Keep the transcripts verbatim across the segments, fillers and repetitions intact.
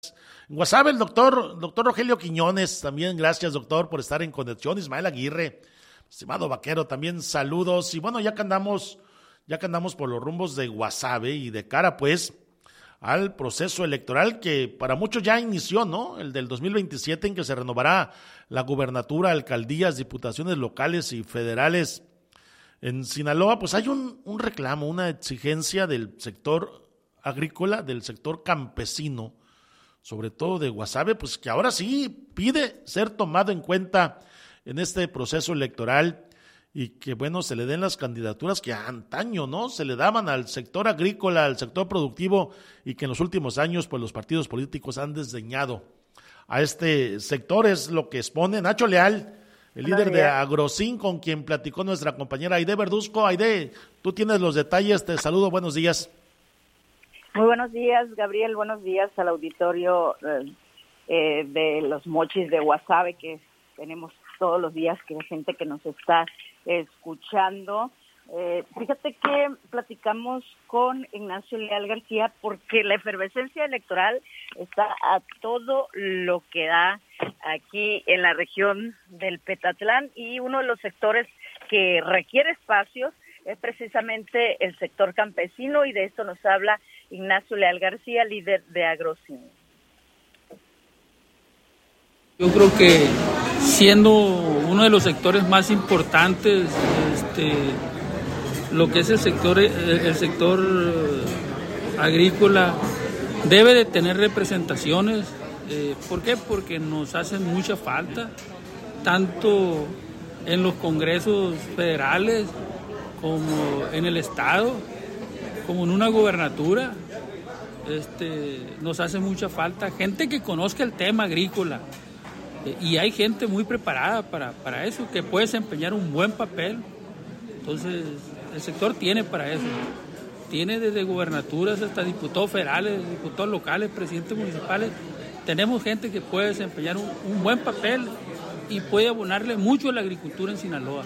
En WhatsApp el doctor, doctor Rogelio Quiñones, también gracias doctor por estar en conexión. Ismael Aguirre, estimado vaquero, también saludos. Y bueno, ya que andamos, ya que andamos por los rumbos de Guasave y de cara pues al proceso electoral que para muchos ya inició, ¿no? El del dos mil veintisiete, en que se renovará la gubernatura, alcaldías, diputaciones locales y federales en Sinaloa. Pues hay un, un reclamo, una exigencia del sector agrícola, del sector campesino, sobre todo de Guasave, pues que ahora sí pide ser tomado en cuenta en este proceso electoral y que, bueno, se le den las candidaturas que antaño, ¿no?, se le daban al sector agrícola, al sector productivo, y que en los últimos años, pues los partidos políticos han desdeñado a este sector. Es lo que expone Nacho Leal, el líder de Agrocin, con quien platicó nuestra compañera Aide Verduzco. Aide, tú tienes los detalles, te saludo, buenos días. Muy buenos días, Gabriel, buenos días al auditorio eh, eh, de los Mochis de Guasave, que tenemos todos los días, que hay gente que nos está escuchando. Eh, fíjate que platicamos con Ignacio Leal García porque la efervescencia electoral está a todo lo que da aquí en la región del Petatlán, y uno de los sectores que requiere espacios es precisamente el sector campesino, y de esto nos habla Ignacio Leal García, líder de Agrocin. Yo creo que siendo uno de los sectores más importantes, este, lo que es el sector, el sector agrícola debe de tener representaciones. Eh, ¿Por qué? Porque nos hacen mucha falta, tanto en los congresos federales como en el estado, como en una gubernatura. Este, nos hace mucha falta gente que conozca el tema agrícola. Y hay gente muy preparada para, para eso, que puede desempeñar un buen papel. Entonces, el sector tiene para eso. Tiene desde gubernaturas hasta diputados federales, diputados locales, presidentes municipales. Tenemos gente que puede desempeñar un, un buen papel y puede abonarle mucho a la agricultura en Sinaloa.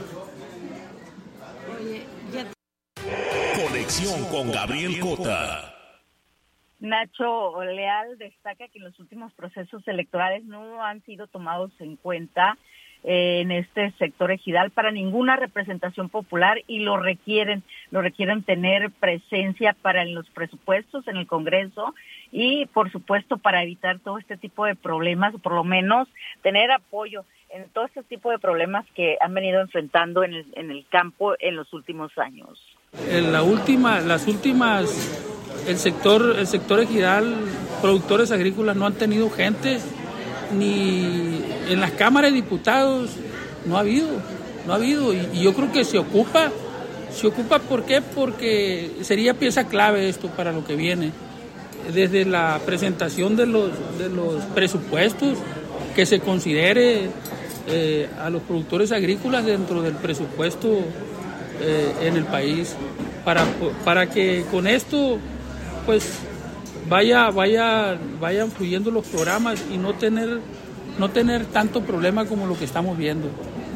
Conexión con Gabriel Cota. Nacho Leal destaca que los últimos procesos electorales no han sido tomados en cuenta eh, en este sector ejidal para ninguna representación popular, y lo requieren, lo requieren tener presencia para en los presupuestos en el Congreso, y por supuesto para evitar todo este tipo de problemas, o por lo menos tener apoyo en todo este tipo de problemas que han venido enfrentando en el, en el campo en los últimos años. En la última, las últimas, el sector, el sector ejidal, productores agrícolas no han tenido gente, ni en las cámaras de diputados no ha habido, no ha habido, y, y yo creo que se ocupa, se ocupa, ¿por qué? Porque sería pieza clave esto para lo que viene, desde la presentación de los, de los presupuestos, que se considere eh, a los productores agrícolas dentro del presupuesto eh, en el país, para, para que con esto pues vaya, vaya, vayan fluyendo los programas y no tener, no tener tanto problema como lo que estamos viendo.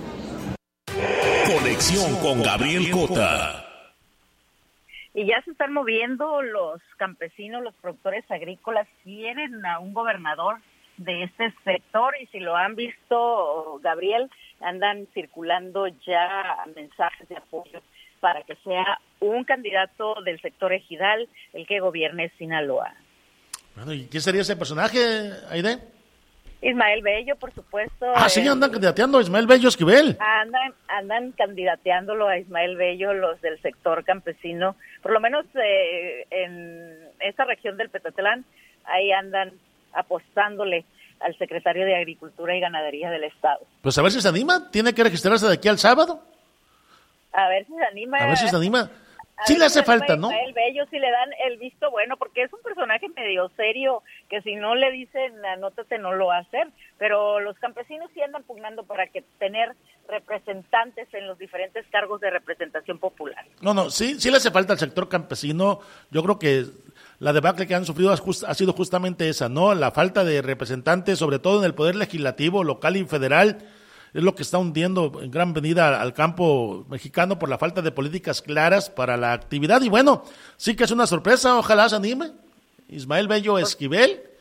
Conexión con Gabriel Cota. Y ya se están moviendo los campesinos, los productores agrícolas, quieren a un gobernador de este sector, y si lo han visto, Gabriel, andan circulando ya mensajes de apoyo para que sea un candidato del sector ejidal el que gobierne Sinaloa. Bueno, ¿y quién sería ese personaje, Aide? Ismael Bello, por supuesto. Ah, sí, andan candidateando a Ismael Bello Esquivel. Andan, andan candidateándolo a Ismael Bello los del sector campesino, por lo menos eh, en esta región del Petatlán, ahí andan apostándole al secretario de Agricultura y Ganadería del Estado. Pues a ver si se anima, tiene que registrarse de aquí al sábado. A ver si se anima. A ver si se anima. Sí le hace falta, ¿no? Ismael Bello, si le dan el visto bueno, porque es un personaje medio serio, que si no le dicen anótate no lo va a hacer, pero los campesinos sí andan pugnando para que tener representantes en los diferentes cargos de representación popular. No, no, sí, sí le hace falta al sector campesino. Yo creo que la debacle que han sufrido ha sido justamente esa, ¿no? La falta de representantes, sobre todo en el poder legislativo, local y federal, es lo que está hundiendo en gran medida al campo mexicano por la falta de políticas claras para la actividad. Y bueno, sí que es una sorpresa, ojalá se anime Ismael Bello Esquivel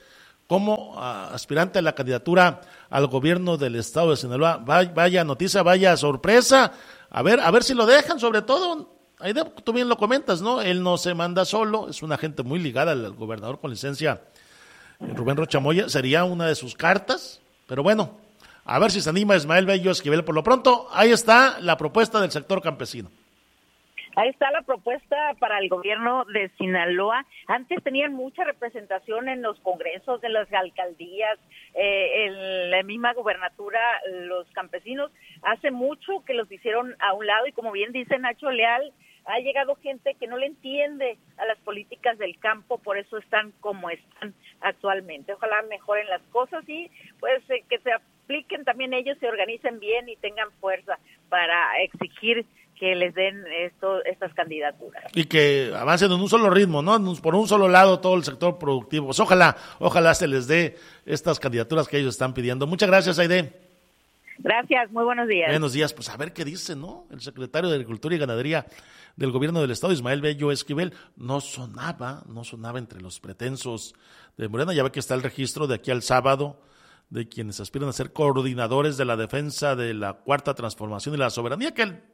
como uh, aspirante a la candidatura al gobierno del estado de Sinaloa. Vaya, vaya noticia, vaya sorpresa. A ver, a ver si lo dejan, sobre todo, ahí de, tú bien lo comentas, ¿no? Él no se manda solo, es una gente muy ligada al, al gobernador con licencia, Rubén Rocha Moya, sería una de sus cartas, pero bueno, a ver si se anima Ismael Bello Esquivel. Por lo pronto, ahí está la propuesta del sector campesino. Ahí está la propuesta para el gobierno de Sinaloa. Antes tenían mucha representación en los congresos, en las alcaldías, eh, en la misma gubernatura, los campesinos. Hace mucho que los hicieron a un lado y, como bien dice Nacho Leal, ha llegado gente que no le entiende a las políticas del campo, por eso están como están actualmente. Ojalá mejoren las cosas y pues eh, que se apliquen también ellos, se organicen bien y tengan fuerza para exigir que les den esto, estas candidaturas. Y que avancen en un solo ritmo, ¿no? Por un solo lado todo el sector productivo. Pues ojalá, ojalá se les dé estas candidaturas que ellos están pidiendo. Muchas gracias, Aide. Gracias, muy buenos días. Buenos días, pues a ver qué dice, ¿no? El secretario de Agricultura y Ganadería del gobierno del estado, Ismael Bello Esquivel, no sonaba, no sonaba entre los pretensos de Morena. Ya ve que está el registro de aquí al sábado de quienes aspiran a ser coordinadores de la defensa de la cuarta transformación y la soberanía, que el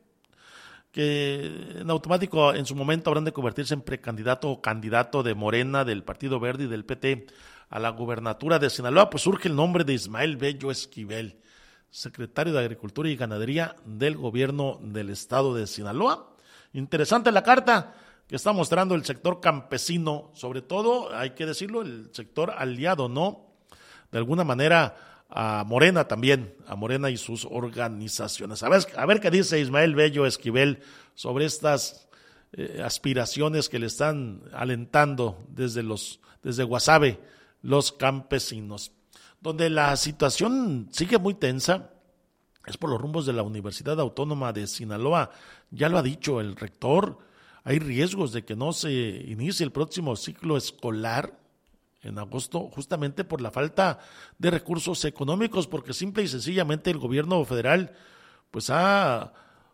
que en automático en su momento habrán de convertirse en precandidato o candidato de Morena, del Partido Verde y del P T a la gubernatura de Sinaloa. Pues surge el nombre de Ismael Bello Esquivel, secretario de Agricultura y Ganadería del gobierno del estado de Sinaloa. Interesante la carta que está mostrando el sector campesino, sobre todo, hay que decirlo, el sector aliado, ¿no? De alguna manera a Morena también, a Morena y sus organizaciones. A ver, a ver qué dice Ismael Bello Esquivel sobre estas eh, aspiraciones que le están alentando desde los desde Guasave los campesinos. Donde la situación sigue muy tensa es por los rumbos de la Universidad Autónoma de Sinaloa. Ya lo ha dicho el rector, hay riesgos de que no se inicie el próximo ciclo escolar en agosto, justamente por la falta de recursos económicos, porque simple y sencillamente el gobierno federal pues ha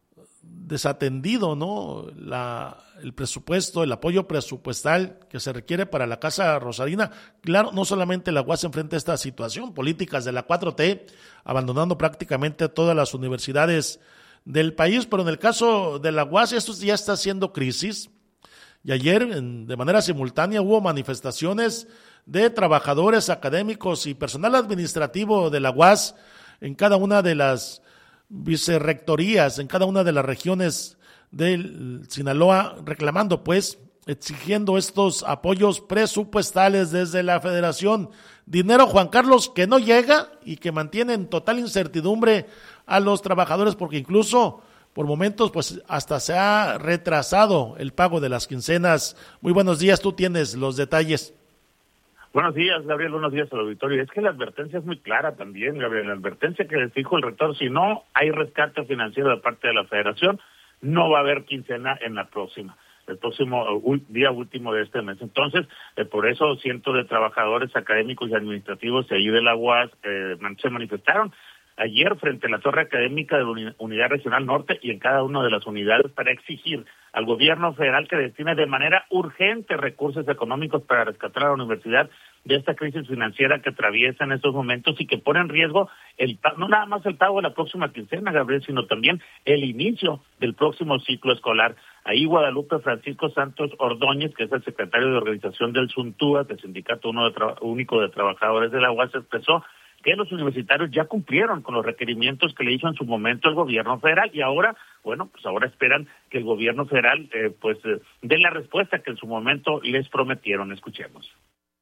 desatendido, ¿no? La, el presupuesto, el apoyo presupuestal que se requiere para la Casa Rosarina. Claro, no solamente la U A S enfrenta esta situación, políticas de la cuatro T, abandonando prácticamente todas las universidades del país, pero en el caso de la U A S esto ya está haciendo crisis, y ayer en, de manera simultánea hubo manifestaciones de trabajadores académicos y personal administrativo de la U A S en cada una de las vicerrectorías, en cada una de las regiones del Sinaloa, reclamando pues, exigiendo estos apoyos presupuestales desde la federación. Dinero, Juan Carlos, que no llega y que mantiene en total incertidumbre a los trabajadores, porque incluso por momentos pues hasta se ha retrasado el pago de las quincenas. Muy buenos días, tú tienes los detalles. Buenos días, Gabriel, buenos días al auditorio. Es que la advertencia es muy clara también, Gabriel. La advertencia que les dijo el rector, si no hay rescate financiero de parte de la federación, no va a haber quincena en la próxima, el próximo uh, día último de este mes. Entonces, eh, por eso cientos de trabajadores académicos y administrativos de allí de la U A S eh, se manifestaron ayer frente a la torre académica de la Unidad Regional Norte y en cada una de las unidades para exigir al gobierno federal que destine de manera urgente recursos económicos para rescatar a la universidad de esta crisis financiera que atraviesa en estos momentos y que pone en riesgo el no nada más el pago de la próxima quincena, Gabriel, sino también el inicio del próximo ciclo escolar. Ahí Guadalupe Francisco Santos Ordóñez, que es el secretario de organización del SUNTÚA, del Sindicato Uno de Tra- Único de Trabajadores de la U A S, expresó que los universitarios ya cumplieron con los requerimientos que le hizo en su momento el gobierno federal y ahora, bueno, pues ahora esperan que el gobierno federal eh, pues eh, dé la respuesta que en su momento les prometieron. Escuchemos.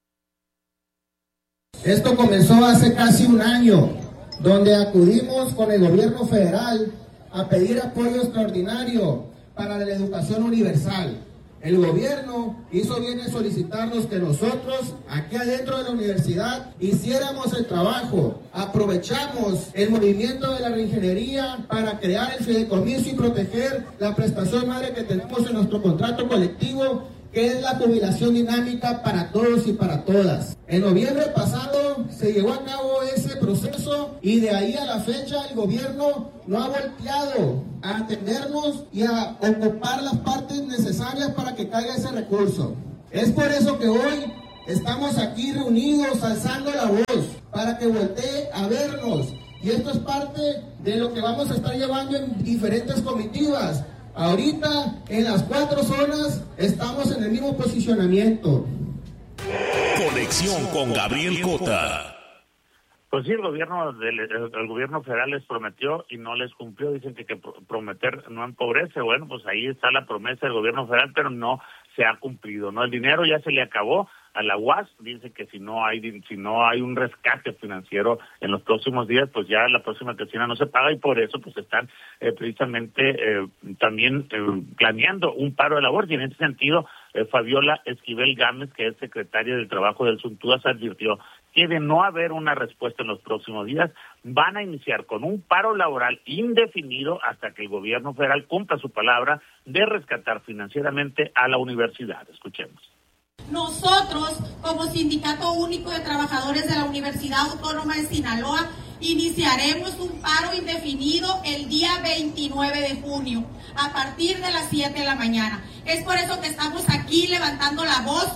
Esto comenzó hace casi un año, donde acudimos con el gobierno federal a pedir apoyo extraordinario para la educación universal. El gobierno hizo bien en solicitarnos que nosotros, aquí adentro de la universidad, hiciéramos el trabajo. Aprovechamos el movimiento de la reingeniería para crear el fideicomiso y proteger la prestación madre que tenemos en nuestro contrato colectivo, que es la jubilación dinámica para todos y para todas. En noviembre pasado se llevó a cabo ese proceso y de ahí a la fecha el gobierno no ha volteado a atendernos y a ocupar las partes necesarias para que caiga ese recurso. Es por eso que hoy estamos aquí reunidos alzando la voz para que voltee a vernos. Y esto es parte de lo que vamos a estar llevando en diferentes comitivas. Ahorita, en las cuatro zonas, estamos en el mismo posicionamiento. Conexión con Gabriel Cota. Pues sí, el gobierno del el, el gobierno federal les prometió y no les cumplió. Dicen que, que prometer no empobrece. Bueno, pues ahí está la promesa del gobierno federal, pero no se ha cumplido, ¿no? El dinero ya se le acabó a la U A S. Dice que si no hay si no hay un rescate financiero en los próximos días, pues ya la próxima quincena no se paga, y por eso pues están eh, precisamente eh, también eh, planeando un paro de labor. Y en ese sentido, eh, Fabiola Esquivel Gámez, que es secretaria del Trabajo del Suntuas, advirtió que de no haber una respuesta en los próximos días, van a iniciar con un paro laboral indefinido hasta que el gobierno federal cumpla su palabra de rescatar financieramente a la universidad. Escuchemos. Nosotros, como Sindicato Único de Trabajadores de la Universidad Autónoma de Sinaloa, iniciaremos un paro indefinido el día veintinueve de junio, a partir de las siete de la mañana. Es por eso que estamos aquí levantando la voz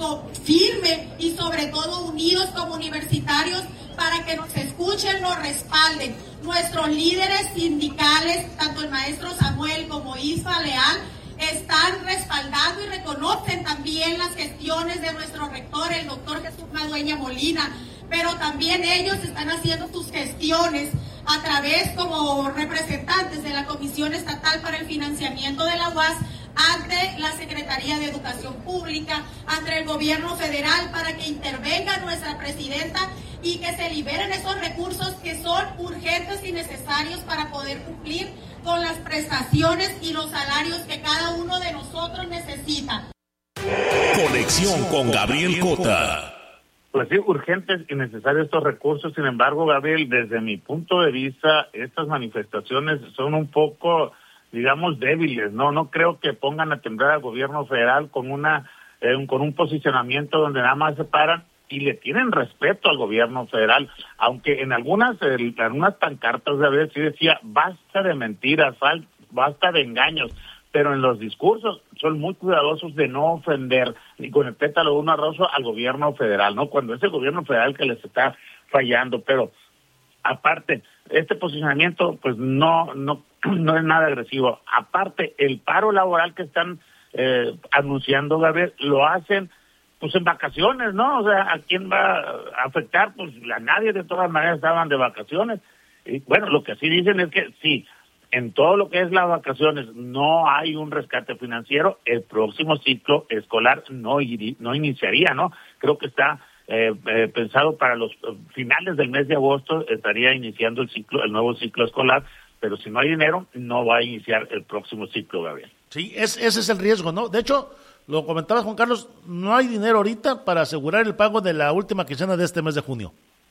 firme y sobre todo unidos como universitarios para que nos escuchen, nos respalden. Nuestros líderes sindicales, tanto el maestro Samuel como Isfa Leal, están respaldando y reconocen también las gestiones de nuestro rector, el doctor Jesús Madueña Molina, pero también ellos están haciendo sus gestiones a través como representantes de la Comisión Estatal para el Financiamiento de la U A S ante la Secretaría de Educación Pública, ante el gobierno federal, para que intervenga nuestra presidenta y que se liberen esos recursos que son urgentes y necesarios para poder cumplir con las prestaciones y los salarios que cada uno de nosotros necesita. Conexión con Gabriel Cota. Pues sí, urgentes y necesarios estos recursos. Sin embargo, Gabriel, desde mi punto de vista, estas manifestaciones son un poco, digamos, débiles, ¿no? No creo que pongan a temblar al gobierno federal con una eh, con un posicionamiento donde nada más se paran y le tienen respeto al gobierno federal, aunque en algunas en algunas pancartas, Gabriel, sí decía, basta de mentiras, basta de engaños, pero en los discursos son muy cuidadosos de no ofender ni con el pétalo de un rosa al gobierno federal, ¿no? Cuando es el gobierno federal que les está fallando. Pero aparte, este posicionamiento pues no no no es nada agresivo. Aparte, el paro laboral que están eh, anunciando, Gabriel, lo hacen pues en vacaciones, ¿no? O sea, ¿a quién va a afectar? Pues a nadie, de todas maneras estaban de vacaciones. Y bueno, lo que sí dicen es que sí, en todo lo que es las vacaciones no hay un rescate financiero, el próximo ciclo escolar no, iri, no iniciaría, ¿no? Creo que está eh, eh, pensado para los finales del mes de agosto, estaría iniciando el ciclo, el nuevo ciclo escolar, pero si no hay dinero, no va a iniciar el próximo ciclo, Gabriel. Sí, es, ese es el riesgo, ¿no? De hecho, lo comentabas, Juan Carlos, no hay dinero ahorita para asegurar el pago de la última quincena de este mes de junio.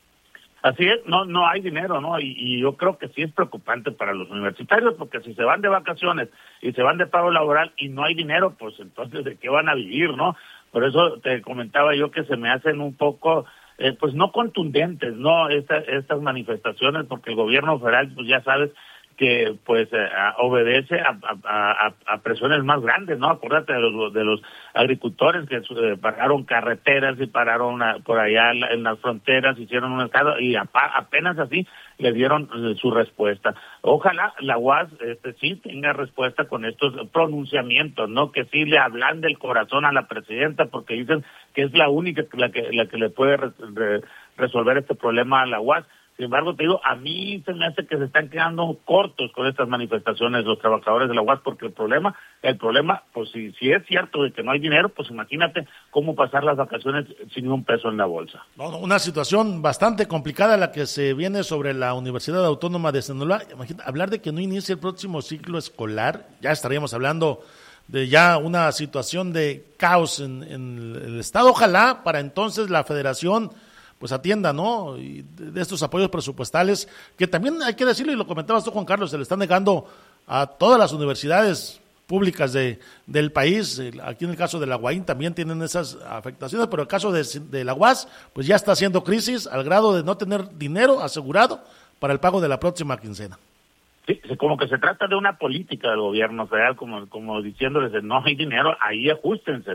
Así es, no no hay dinero, ¿no? Y, y yo creo que sí es preocupante para los universitarios, porque si se van de vacaciones y se van de pago laboral y no hay dinero, pues entonces ¿de qué van a vivir, no? Por eso te comentaba yo que se me hacen un poco, eh, pues no contundentes, ¿no? Esta, estas manifestaciones, porque el gobierno federal, pues ya sabes, que pues eh, obedece a, a, a, a presiones más grandes, ¿no? Acuérdate de los de los agricultores que eh, pararon carreteras y pararon a, por allá en, la, en las fronteras, hicieron un estado y a, apenas así le dieron eh, su respuesta. Ojalá la U A S este, sí tenga respuesta con estos pronunciamientos, ¿no? Que sí le hablan del corazón a la presidenta, porque dicen que es la única la que la que le puede re, re, resolver este problema a la U A S. Sin embargo, te digo, a mí se me hace que se están quedando cortos con estas manifestaciones los trabajadores de la U A S, porque el problema, el problema, pues si, si es cierto de que no hay dinero, pues imagínate cómo pasar las vacaciones sin un peso en la bolsa. No, no, una situación bastante complicada la que se viene sobre la Universidad Autónoma de Sinaloa. Imagínate, hablar de que no inicie el próximo ciclo escolar, ya estaríamos hablando de ya una situación de caos en, en el estado. Ojalá para entonces la federación pues atienda, ¿no? Y de estos apoyos presupuestales, que también hay que decirlo, y lo comentabas tú, Juan Carlos, se le están negando a todas las universidades públicas de del país. Aquí en el caso de la U A I N también tienen esas afectaciones, pero el caso de, de la U A S, pues ya está haciendo crisis al grado de no tener dinero asegurado para el pago de la próxima quincena. Sí, como que se trata de una política del gobierno federal, como como diciéndoles, no hay dinero, ahí ajustense, ¿no?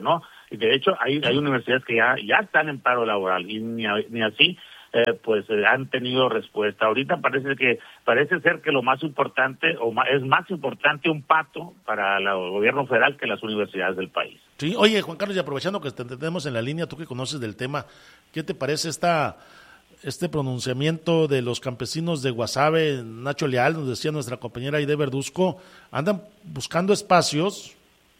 Y de hecho hay, hay universidades que ya, ya están en paro laboral y ni, ni así eh, pues eh, han tenido respuesta. Ahorita parece que parece ser que lo más importante o más, es más importante un pato para el gobierno federal que las universidades del país. Sí, oye Juan Carlos, y aprovechando que te tenemos en la línea, tú que conoces del tema, ¿qué te parece esta este pronunciamiento de los campesinos de Guasave? Nacho Leal, nos decía nuestra compañera Aide Verduzco, andan buscando espacios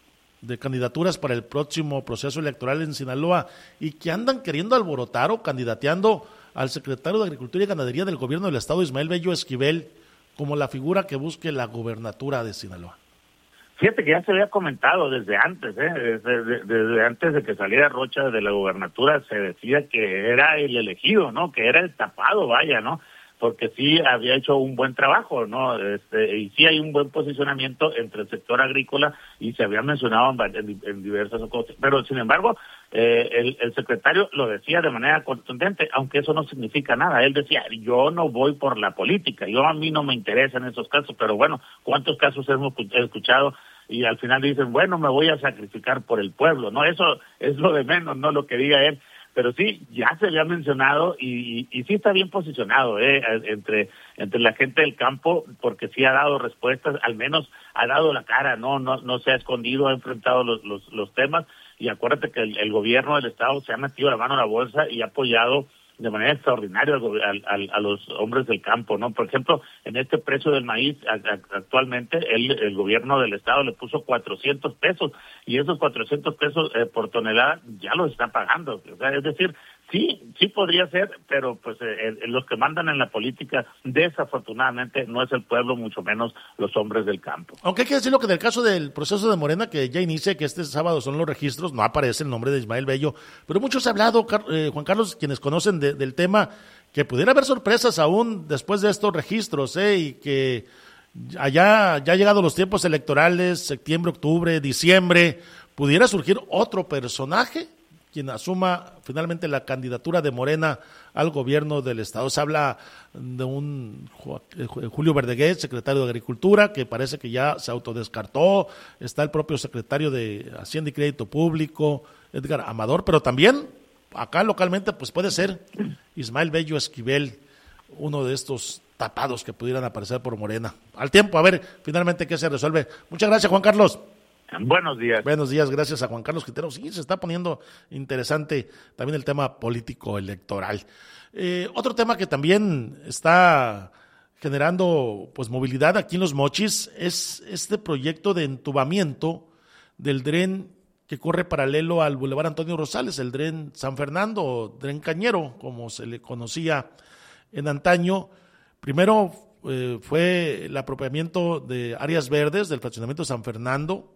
de candidaturas para el próximo proceso electoral en Sinaloa y que andan queriendo alborotar o candidateando al secretario de Agricultura y Ganadería del gobierno del estado, Ismael Bello Esquivel, como la figura que busque la gobernatura de Sinaloa. Fíjate que ya se había comentado desde antes, ¿eh? desde, desde, desde antes de que saliera Rocha de la gobernatura, se decía que era el elegido, ¿no? Que era el tapado, vaya, ¿no? Porque sí había hecho un buen trabajo, ¿no? Este, y sí hay un buen posicionamiento entre el sector agrícola y se había mencionado en, en, en diversas ocasiones. Pero, sin embargo, eh, el, el secretario lo decía de manera contundente, aunque eso no significa nada. Él decía, yo no voy por la política, yo a mí no me interesan esos casos, pero bueno, ¿cuántos casos hemos escuchado? Y al final dicen, bueno, me voy a sacrificar por el pueblo, ¿no? Eso es lo de menos, no lo que diga él. Pero sí, ya se había mencionado y, y, y sí está bien posicionado eh, entre entre la gente del campo, porque sí ha dado respuestas, al menos ha dado la cara, no no no se ha escondido, ha enfrentado los los, los temas. Y acuérdate que el, el gobierno del estado se ha metido la mano a la bolsa y ha apoyado de manera extraordinaria al, al, a los hombres del campo, ¿no? Por ejemplo, en este precio del maíz a, a, actualmente el, el gobierno del estado le puso cuatrocientos pesos y esos cuatrocientos pesos eh, por tonelada ya los está pagando. O sea, es decir, sí, sí podría ser, pero pues eh, eh, los que mandan en la política desafortunadamente no es el pueblo, mucho menos los hombres del campo. Aunque hay que decirlo que en el caso del proceso de Morena, que ya inicia, que este sábado son los registros, no aparece el nombre de Ismael Bello, pero muchos ha hablado, eh, Juan Carlos, quienes conocen de, del tema, que pudiera haber sorpresas aún después de estos registros, eh, y que allá ya llegado los tiempos electorales, septiembre, octubre, diciembre, pudiera surgir otro personaje quien asuma finalmente la candidatura de Morena al gobierno del estado. Se habla de un Julio Verdeguer, secretario de Agricultura, que parece que ya se autodescartó. Está el propio secretario de Hacienda y Crédito Público, Edgar Amador, pero también acá localmente pues puede ser Ismael Bello Esquivel, uno de estos tapados que pudieran aparecer por Morena. Al tiempo, a ver finalmente qué se resuelve. Muchas gracias, Juan Carlos. Buenos días. Buenos días, gracias a Juan Carlos Quintero. Sí, se está poniendo interesante también el tema político electoral. Eh, otro tema que también está generando pues movilidad aquí en Los Mochis es este proyecto de entubamiento del dren que corre paralelo al Boulevard Antonio Rosales, el dren San Fernando, o dren Cañero, como se le conocía en antaño. Primero eh, fue el apropiamiento de áreas verdes del fraccionamiento San Fernando.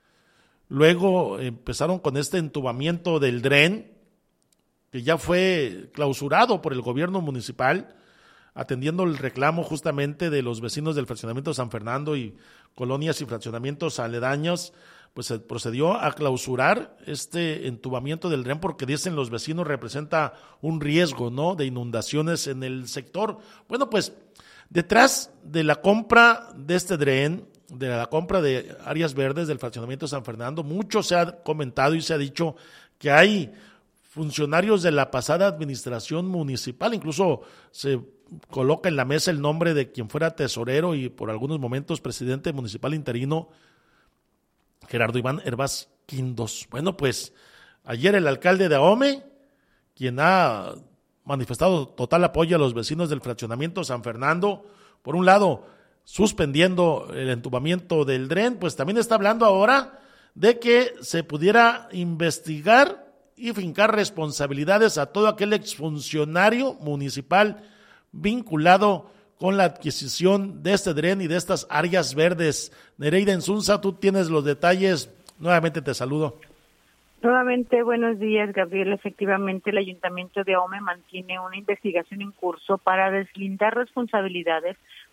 Luego empezaron con este entubamiento del dren, que ya fue clausurado por el gobierno municipal, atendiendo el reclamo justamente de los vecinos del fraccionamiento San Fernando y colonias y fraccionamientos aledaños. Pues se procedió a clausurar este entubamiento del dren porque dicen los vecinos representa un riesgo, ¿no?, de inundaciones en el sector. Bueno, pues detrás de la compra de este dren, de la compra de áreas verdes del fraccionamiento San Fernando, mucho se ha comentado y se ha dicho que hay funcionarios de la pasada administración municipal, incluso se coloca en la mesa el nombre de quien fuera tesorero y por algunos momentos presidente municipal interino, Gerardo Iván Hervás Quindos. Bueno, pues ayer el alcalde de Ahome, quien ha manifestado total apoyo a los vecinos del fraccionamiento San Fernando, por un lado suspendiendo el entubamiento del dren, pues también está hablando ahora de que se pudiera investigar y fincar responsabilidades a todo aquel exfuncionario municipal vinculado con la adquisición de este dren y de estas áreas verdes. Nereida Insunza, tú tienes los detalles. Nuevamente te saludo. Nuevamente, buenos días, Gabriel. Efectivamente, el Ayuntamiento de Ahome mantiene una investigación en curso para deslindar responsabilidades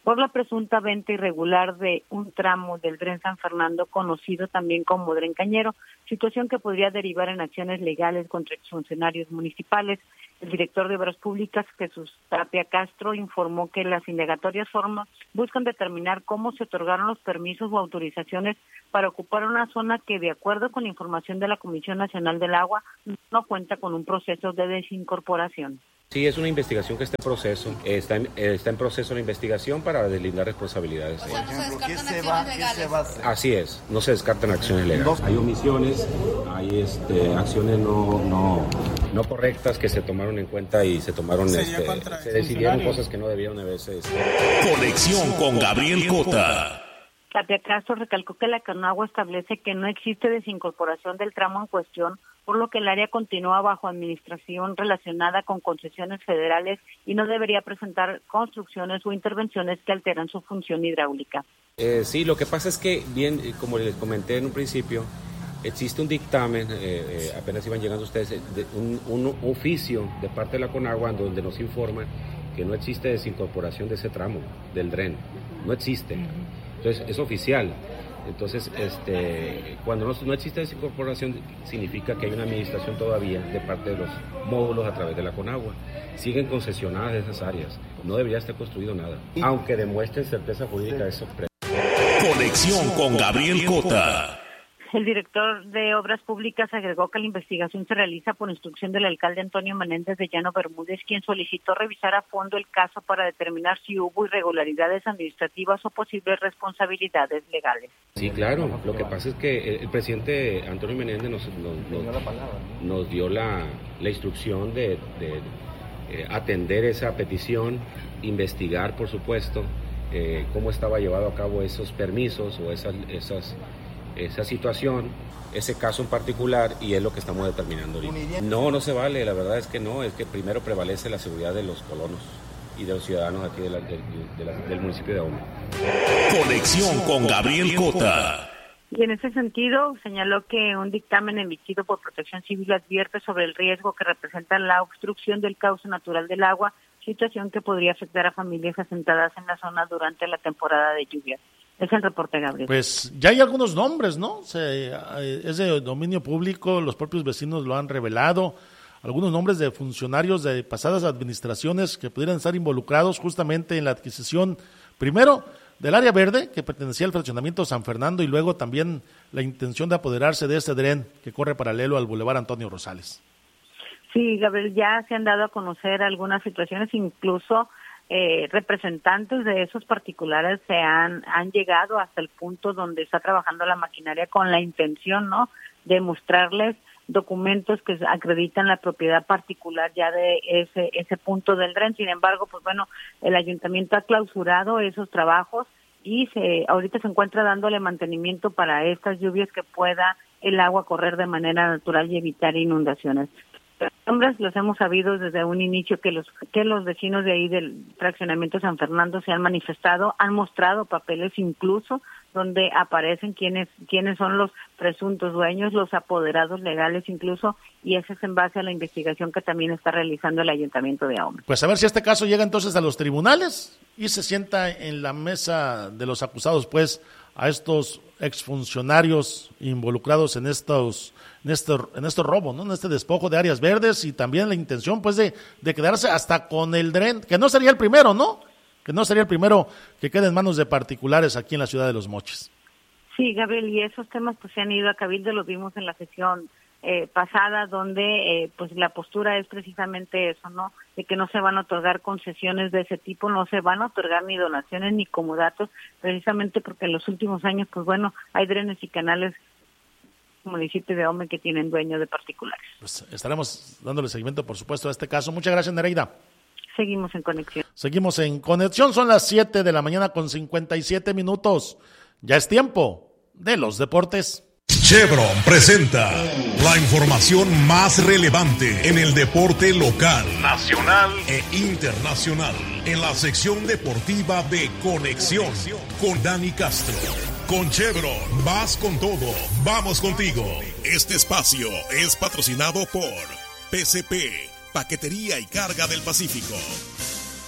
por la presunta venta irregular de un tramo del Dren San Fernando, conocido también como Dren Cañero, situación que podría derivar en acciones legales contra exfuncionarios municipales. El director de Obras Públicas, Jesús Tapia Castro, informó que las indagatorias formas buscan determinar cómo se otorgaron los permisos o autorizaciones para ocupar una zona que, de acuerdo con información de la Comisión Nacional del Agua, no cuenta con un proceso de desincorporación. Sí, es una investigación que está en proceso, está en, está en proceso la investigación para deslindar responsabilidades. O sea, no se descartan acciones legales. Así es, no se descartan acciones legales. Hay omisiones, hay este, acciones no, no, no correctas que se tomaron en cuenta y se tomaron, este, se decidieron cosas que no debieron haberse. Este. Conexión con Gabriel Cota. Tapia Castro recalcó que la Conagua establece que no existe desincorporación del tramo en cuestión, por lo que el área continúa bajo administración relacionada con concesiones federales y no debería presentar construcciones o intervenciones que alteran su función hidráulica. Eh, sí, lo que pasa es que, bien, como les comenté en un principio, existe un dictamen, eh, eh, apenas iban llegando ustedes, de un, un oficio de parte de la Conagua donde nos informan que no existe desincorporación de ese tramo del dren, no existe. Entonces, es oficial. Entonces, este, cuando no, no existe desincorporación, significa que hay una administración todavía de parte de los módulos a través de la Conagua. Siguen concesionadas esas áreas. No debería estar construido nada, aunque demuestren certeza jurídica de esos precios. Conexión con Gabriel Cota. El director de Obras Públicas agregó que la investigación se realiza por instrucción del alcalde Antonio Menéndez de Llano Bermúdez, quien solicitó revisar a fondo el caso para determinar si hubo irregularidades administrativas o posibles responsabilidades legales. Sí, claro. Lo que pasa es que el presidente Antonio Menéndez nos, nos, nos, nos dio la, la instrucción de, de eh, atender esa petición, investigar, por supuesto, eh, cómo estaba llevado a cabo esos permisos o esas... esas esa situación, ese caso en particular, y es lo que estamos determinando ahorita. No, no se vale, la verdad es que no, es que primero prevalece la seguridad de los colonos y de los ciudadanos aquí de la, de, de la, del municipio de Ahome. Conexión con Gabriel Cota. Y en ese sentido, señaló que un dictamen emitido por Protección Civil advierte sobre el riesgo que representa la obstrucción del cauce natural del agua, situación que podría afectar a familias asentadas en la zona durante la temporada de lluvias. Es el reporte, Gabriel. Pues ya hay algunos nombres, ¿no? Se, es de dominio público, los propios vecinos lo han revelado, algunos nombres de funcionarios de pasadas administraciones que pudieran estar involucrados justamente en la adquisición, primero, del área verde, que pertenecía al fraccionamiento San Fernando, y luego también la intención de apoderarse de este dren que corre paralelo al Boulevard Antonio Rosales. Sí, Gabriel, ya se han dado a conocer algunas situaciones, incluso eh, representantes de esos particulares se han, han llegado hasta el punto donde está trabajando la maquinaria con la intención, ¿no?, de mostrarles documentos que acreditan la propiedad particular ya de ese ese punto del dren. Sin embargo, pues bueno, el ayuntamiento ha clausurado esos trabajos y se ahorita se encuentra dándole mantenimiento para estas lluvias que pueda el agua correr de manera natural y evitar inundaciones. Hombres, los hemos sabido desde un inicio que los que los vecinos de ahí del fraccionamiento San Fernando se han manifestado, han mostrado papeles incluso donde aparecen quiénes quiénes son los presuntos dueños, los apoderados legales incluso, y eso es en base a la investigación que también está realizando el Ayuntamiento de Ahome. Pues a ver si este caso llega entonces a los tribunales y se sienta en la mesa de los acusados, pues, a estos exfuncionarios involucrados en estos en este en este robo, ¿no?, en este despojo de áreas verdes, y también la intención, pues, de, de quedarse hasta con el dren, que no sería el primero, ¿no? Que no sería el primero que quede en manos de particulares aquí en la ciudad de Los Mochis. Sí, Gabriel, y esos temas pues se han ido a Cabildo, los vimos en la sesión eh, pasada, donde eh, pues la postura es precisamente eso, ¿no?, de que no se van a otorgar concesiones de ese tipo, no se van a otorgar ni donaciones ni comodatos, precisamente porque en los últimos años, pues bueno, hay drenes y canales municipio de Ahome que tienen dueños de particulares. Pues estaremos dándole seguimiento, por supuesto, a este caso. Muchas gracias, Nereida. Seguimos en conexión. Seguimos en conexión, son las siete de la mañana con cincuenta y siete minutos. Ya es tiempo de los deportes. Chevron presenta la información más relevante en el deporte local, nacional e internacional, en la sección deportiva de Conexión con Dani Castro. Con Chevron, vas con todo, vamos contigo. Este espacio es patrocinado por P C P, Paquetería y Carga del Pacífico.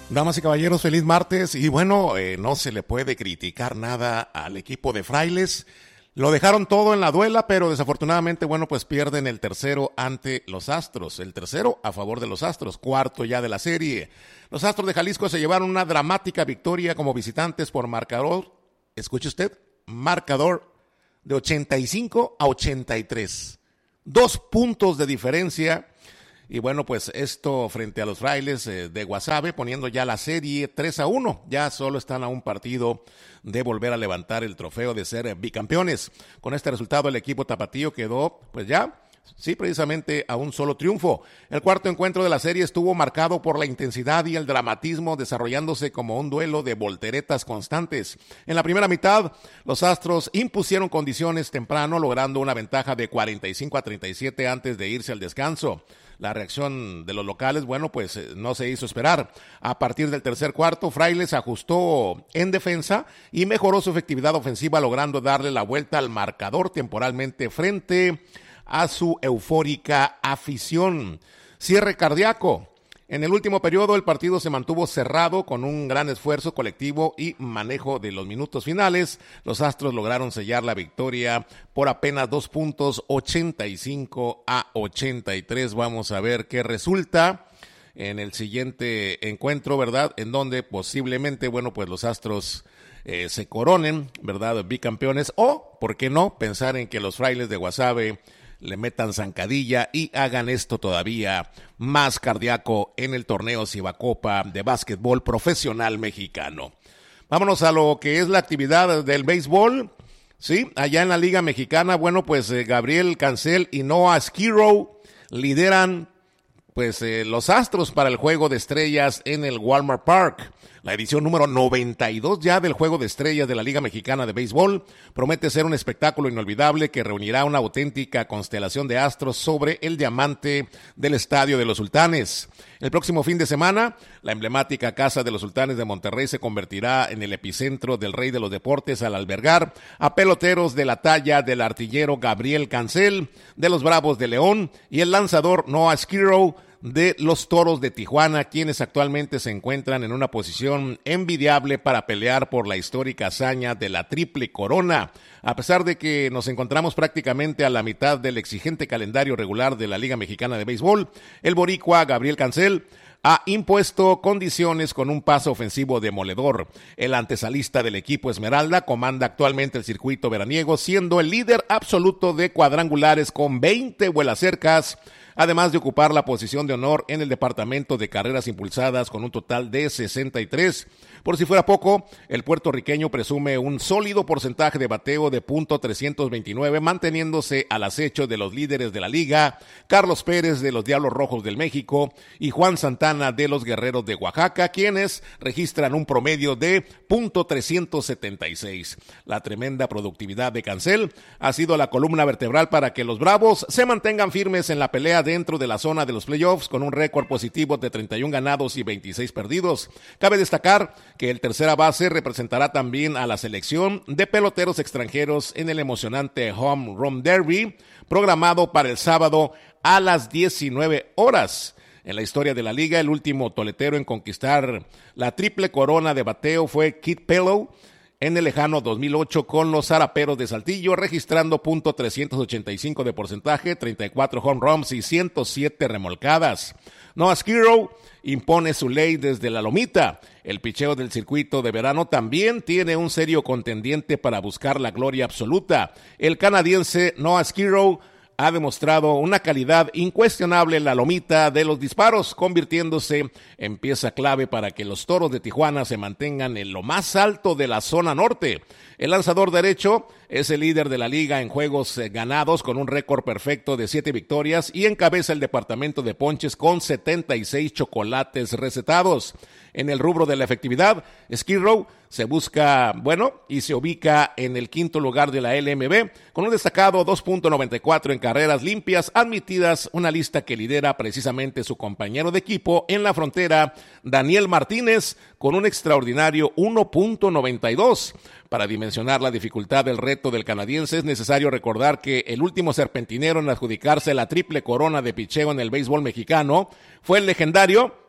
Damas y caballeros, feliz martes. Y bueno, eh, no se le puede criticar nada al equipo de Frailes. Lo dejaron todo en la duela, pero desafortunadamente, bueno, pues pierden el tercero ante los Astros. El tercero a favor de los Astros, cuarto ya de la serie. Los Astros de Jalisco se llevaron una dramática victoria como visitantes por marcador, escuche usted, marcador de ochenta y cinco a ochenta y tres. Dos puntos de diferencia. Y bueno, pues esto frente a los Frailes eh, de Guasave, poniendo ya la serie tres a uno. Ya solo están a un partido de volver a levantar el trofeo de ser bicampeones. Con este resultado el equipo tapatío quedó, pues ya, sí, precisamente a un solo triunfo. El cuarto encuentro de la serie estuvo marcado por la intensidad y el dramatismo, desarrollándose como un duelo de volteretas constantes. En la primera mitad, los Astros impusieron condiciones temprano, logrando una ventaja de cuarenta y cinco a treinta y siete antes de irse al descanso. La reacción de los locales, bueno, pues eh, no se hizo esperar. A partir del tercer cuarto, Frailes ajustó en defensa y mejoró su efectividad ofensiva, logrando darle la vuelta al marcador temporalmente frente a su eufórica afición. Cierre cardíaco. En el último periodo el partido se mantuvo cerrado con un gran esfuerzo colectivo y manejo de los minutos finales. Los Astros lograron sellar la victoria por apenas dos puntos, ochenta y cinco a ochenta y tres. Vamos a ver qué resulta en el siguiente encuentro, ¿verdad? En donde posiblemente, bueno, pues los Astros eh, se coronen, ¿verdad? Bicampeones, o, ¿por qué no?, pensar en que los Frailes de Guasave le metan zancadilla y hagan esto todavía más cardíaco en el torneo Cibacopa de básquetbol profesional mexicano. Vámonos a lo que es la actividad del béisbol. Sí, allá en la Liga Mexicana, bueno, pues eh, Gabriel Cancel y Noah Skirrow lideran pues eh, los Astros para el Juego de Estrellas en el Walmart Park. La edición número noventa y dos ya del Juego de Estrellas de la Liga Mexicana de Béisbol promete ser un espectáculo inolvidable que reunirá una auténtica constelación de astros sobre el diamante del Estadio de los Sultanes. El próximo fin de semana, la emblemática Casa de los Sultanes de Monterrey se convertirá en el epicentro del rey de los deportes al albergar a peloteros de la talla del artillero Gabriel Cancel, de los Bravos de León, y el lanzador Noah Skirrow de los Toros de Tijuana, quienes actualmente se encuentran en una posición envidiable para pelear por la histórica hazaña de la triple corona. A pesar de que nos encontramos prácticamente a la mitad del exigente calendario regular de la Liga Mexicana de Béisbol, el boricua Gabriel Cancel ha impuesto condiciones con un paso ofensivo demoledor. El antesalista del equipo Esmeralda comanda actualmente el circuito veraniego, siendo el líder absoluto de cuadrangulares con veinte vuelacercas, además de ocupar la posición de honor en el departamento de carreras impulsadas con un total de sesenta y tres. Por si fuera poco, el puertorriqueño presume un sólido porcentaje de bateo de punto trescientos veintinueve, manteniéndose al acecho de los líderes de la liga, Carlos Pérez de los Diablos Rojos del México y Juan Santana de los Guerreros de Oaxaca, quienes registran un promedio de punto trescientos setenta y seis. La tremenda productividad de Cancel ha sido la columna vertebral para que los Bravos se mantengan firmes en la pelea dentro de la zona de los playoffs con un récord positivo de treinta y uno ganados y veintiséis perdidos. Cabe destacar que el tercera base representará también a la selección de peloteros extranjeros en el emocionante Home Run Derby, programado para el sábado a las diecinueve horas. En la historia de la liga, el último toletero en conquistar la triple corona de bateo fue Kid Pellow en el lejano dos mil ocho con los Zaraperos de Saltillo, registrando punto trescientos ochenta y cinco de porcentaje, treinta y cuatro home runs y ciento siete remolcadas. Noah Skirrow impone su ley desde la lomita. El picheo del circuito de verano también tiene un serio contendiente para buscar la gloria absoluta. El canadiense Noah Skirrow ha demostrado una calidad incuestionable en la lomita de los disparos, convirtiéndose en pieza clave para que los Toros de Tijuana se mantengan en lo más alto de la zona norte. El lanzador derecho es el líder de la liga en juegos ganados con un récord perfecto de siete victorias y encabeza el departamento de ponches con setenta y seis chocolates recetados. En el rubro de la efectividad, Skirrow se busca, bueno, y se ubica en el quinto lugar de la L M B con un destacado dos punto noventa y cuatro en carreras limpias admitidas, una lista que lidera precisamente su compañero de equipo en la frontera, Daniel Martínez, con un extraordinario uno punto noventa y dos. Para dimensionar la dificultad del reto del canadiense es necesario recordar que el último serpentinero en adjudicarse la triple corona de picheo en el béisbol mexicano fue el legendario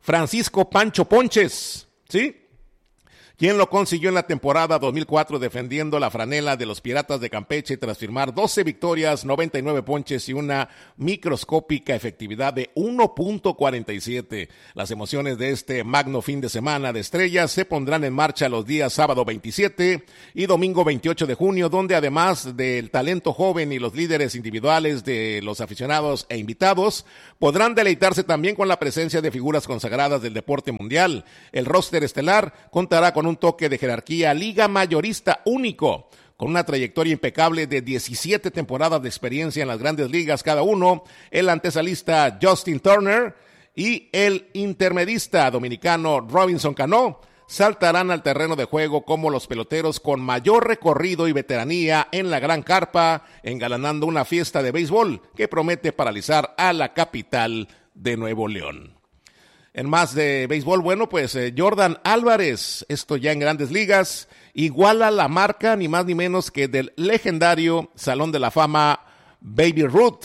Francisco Pancho Ponches, ¿sí? Quien lo consiguió en la temporada dos mil cuatro defendiendo la franela de los Piratas de Campeche tras firmar doce victorias, noventa y nueve ponches y una microscópica efectividad de uno punto cuarenta y siete. Las emociones de este magno fin de semana de estrellas se pondrán en marcha los días sábado veintisiete y domingo veintiocho de junio, donde además del talento joven y los líderes individuales de los aficionados e invitados, podrán deleitarse también con la presencia de figuras consagradas del deporte mundial. El roster estelar contará con un toque de jerarquía liga mayorista único, con una trayectoria impecable de diecisiete temporadas de experiencia en las grandes ligas cada uno, el antesalista Justin Turner y el intermedista dominicano Robinson Cano saltarán al terreno de juego como los peloteros con mayor recorrido y veteranía en la gran carpa, engalanando una fiesta de béisbol que promete paralizar a la capital de Nuevo León. En más de béisbol, bueno, pues eh, Jordan Álvarez, esto ya en Grandes Ligas, iguala la marca ni más ni menos que del legendario Salón de la Fama Baby Ruth.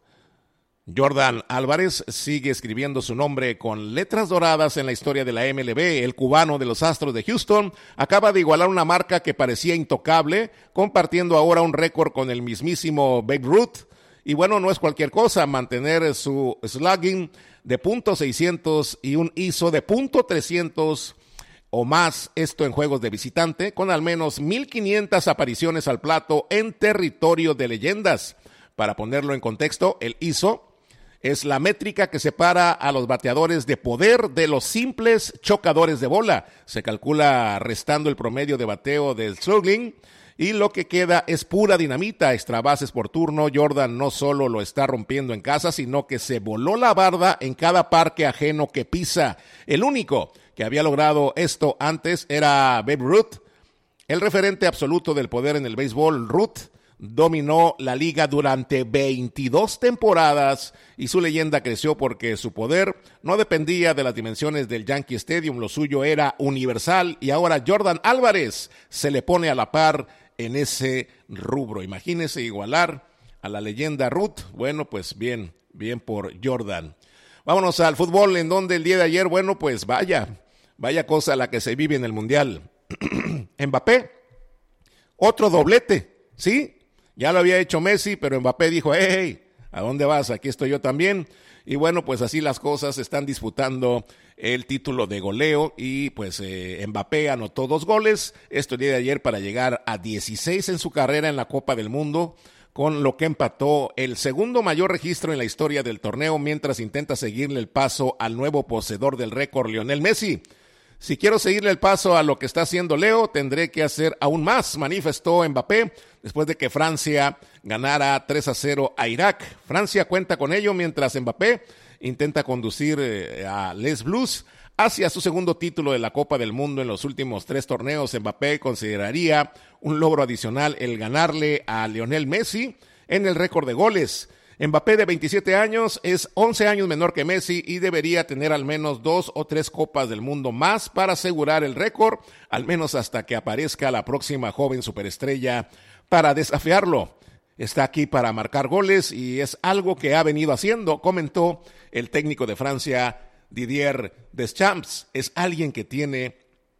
Jordan Álvarez sigue escribiendo su nombre con letras doradas en la historia de la M L B. El cubano de los Astros de Houston acaba de igualar una marca que parecía intocable, compartiendo ahora un récord con el mismísimo Babe Ruth. Y bueno, no es cualquier cosa mantener su slugging de punto seiscientos y un I S O de punto trescientos o más, esto en juegos de visitante, con al menos mil quinientas apariciones al plato en territorio de leyendas. Para ponerlo en contexto, el I S O es la métrica que separa a los bateadores de poder de los simples chocadores de bola. Se calcula restando el promedio de bateo del slugging, y lo que queda es pura dinamita, extra bases por turno. Jordan no solo lo está rompiendo en casa, sino que se voló la barda en cada parque ajeno que pisa. El único que había logrado esto antes era Babe Ruth, el referente absoluto del poder en el béisbol. Ruth dominó la liga durante veintidós temporadas y su leyenda creció porque su poder no dependía de las dimensiones del Yankee Stadium, lo suyo era universal, y ahora Jordan Álvarez se le pone a la par en ese rubro. Imagínese igualar a la leyenda Ruth. Bueno, pues bien, bien por Jordan. Vámonos al fútbol, en donde el día de ayer, bueno, pues vaya, vaya cosa la que se vive en el Mundial. Mbappé, otro doblete, ¿sí? Ya lo había hecho Messi, pero Mbappé dijo, hey, hey, ¿a dónde vas? Aquí estoy yo también. Y bueno, pues así las cosas, están disputando el título de goleo y pues eh, Mbappé anotó dos goles, esto el día de ayer, para llegar a dieciséis en su carrera en la Copa del Mundo, con lo que empató el segundo mayor registro en la historia del torneo, mientras intenta seguirle el paso al nuevo poseedor del récord, Lionel Messi. Si quiero seguirle el paso a lo que está haciendo Leo, tendré que hacer aún más, manifestó Mbappé, después de que Francia ganara tres a cero a Irak. Francia cuenta con ello, mientras Mbappé intenta conducir eh, a Les Blues hacia su segundo título de la Copa del Mundo en los últimos tres torneos. Mbappé consideraría un logro adicional el ganarle a Lionel Messi en el récord de goles. Mbappé, de veintisiete años, es once años menor que Messi y debería tener al menos dos o tres Copas del Mundo más para asegurar el récord, al menos hasta que aparezca la próxima joven superestrella para desafiarlo. Está aquí para marcar goles y es algo que ha venido haciendo, comentó el técnico de Francia, Didier Deschamps. Es alguien que tiene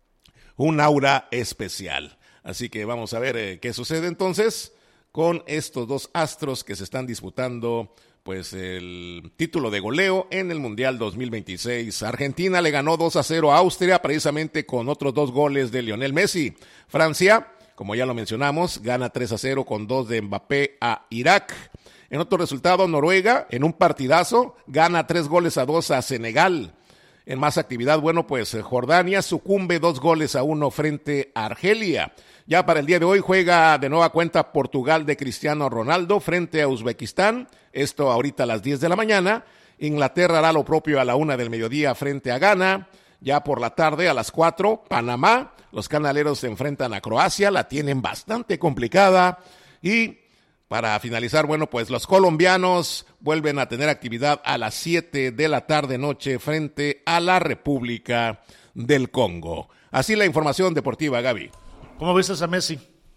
un aura especial. Así que vamos a ver eh, qué sucede entonces con estos dos astros que se están disputando pues el título de goleo en el Mundial dos mil veintiséis. Argentina le ganó dos a cero a Austria, precisamente con otros dos goles de Lionel Messi. Francia, como ya lo mencionamos, gana tres a cero con dos de Mbappé a Irak. En otro resultado, Noruega, en un partidazo, gana tres goles a dos a Senegal. En más actividad, bueno, pues Jordania sucumbe dos goles a uno frente a Argelia. Ya para el día de hoy juega de nueva cuenta Portugal de Cristiano Ronaldo frente a Uzbekistán, esto ahorita a las diez de la mañana. Inglaterra hará lo propio a la una del mediodía frente a Ghana. Ya por la tarde a las cuatro, Panamá, los canaleros se enfrentan a Croacia, la tienen bastante complicada. Y para finalizar, bueno, pues los colombianos vuelven a tener actividad a las siete de la tarde noche frente a la República del Congo. Así la información deportiva, Gaby. ¿Cómo viste a Messi?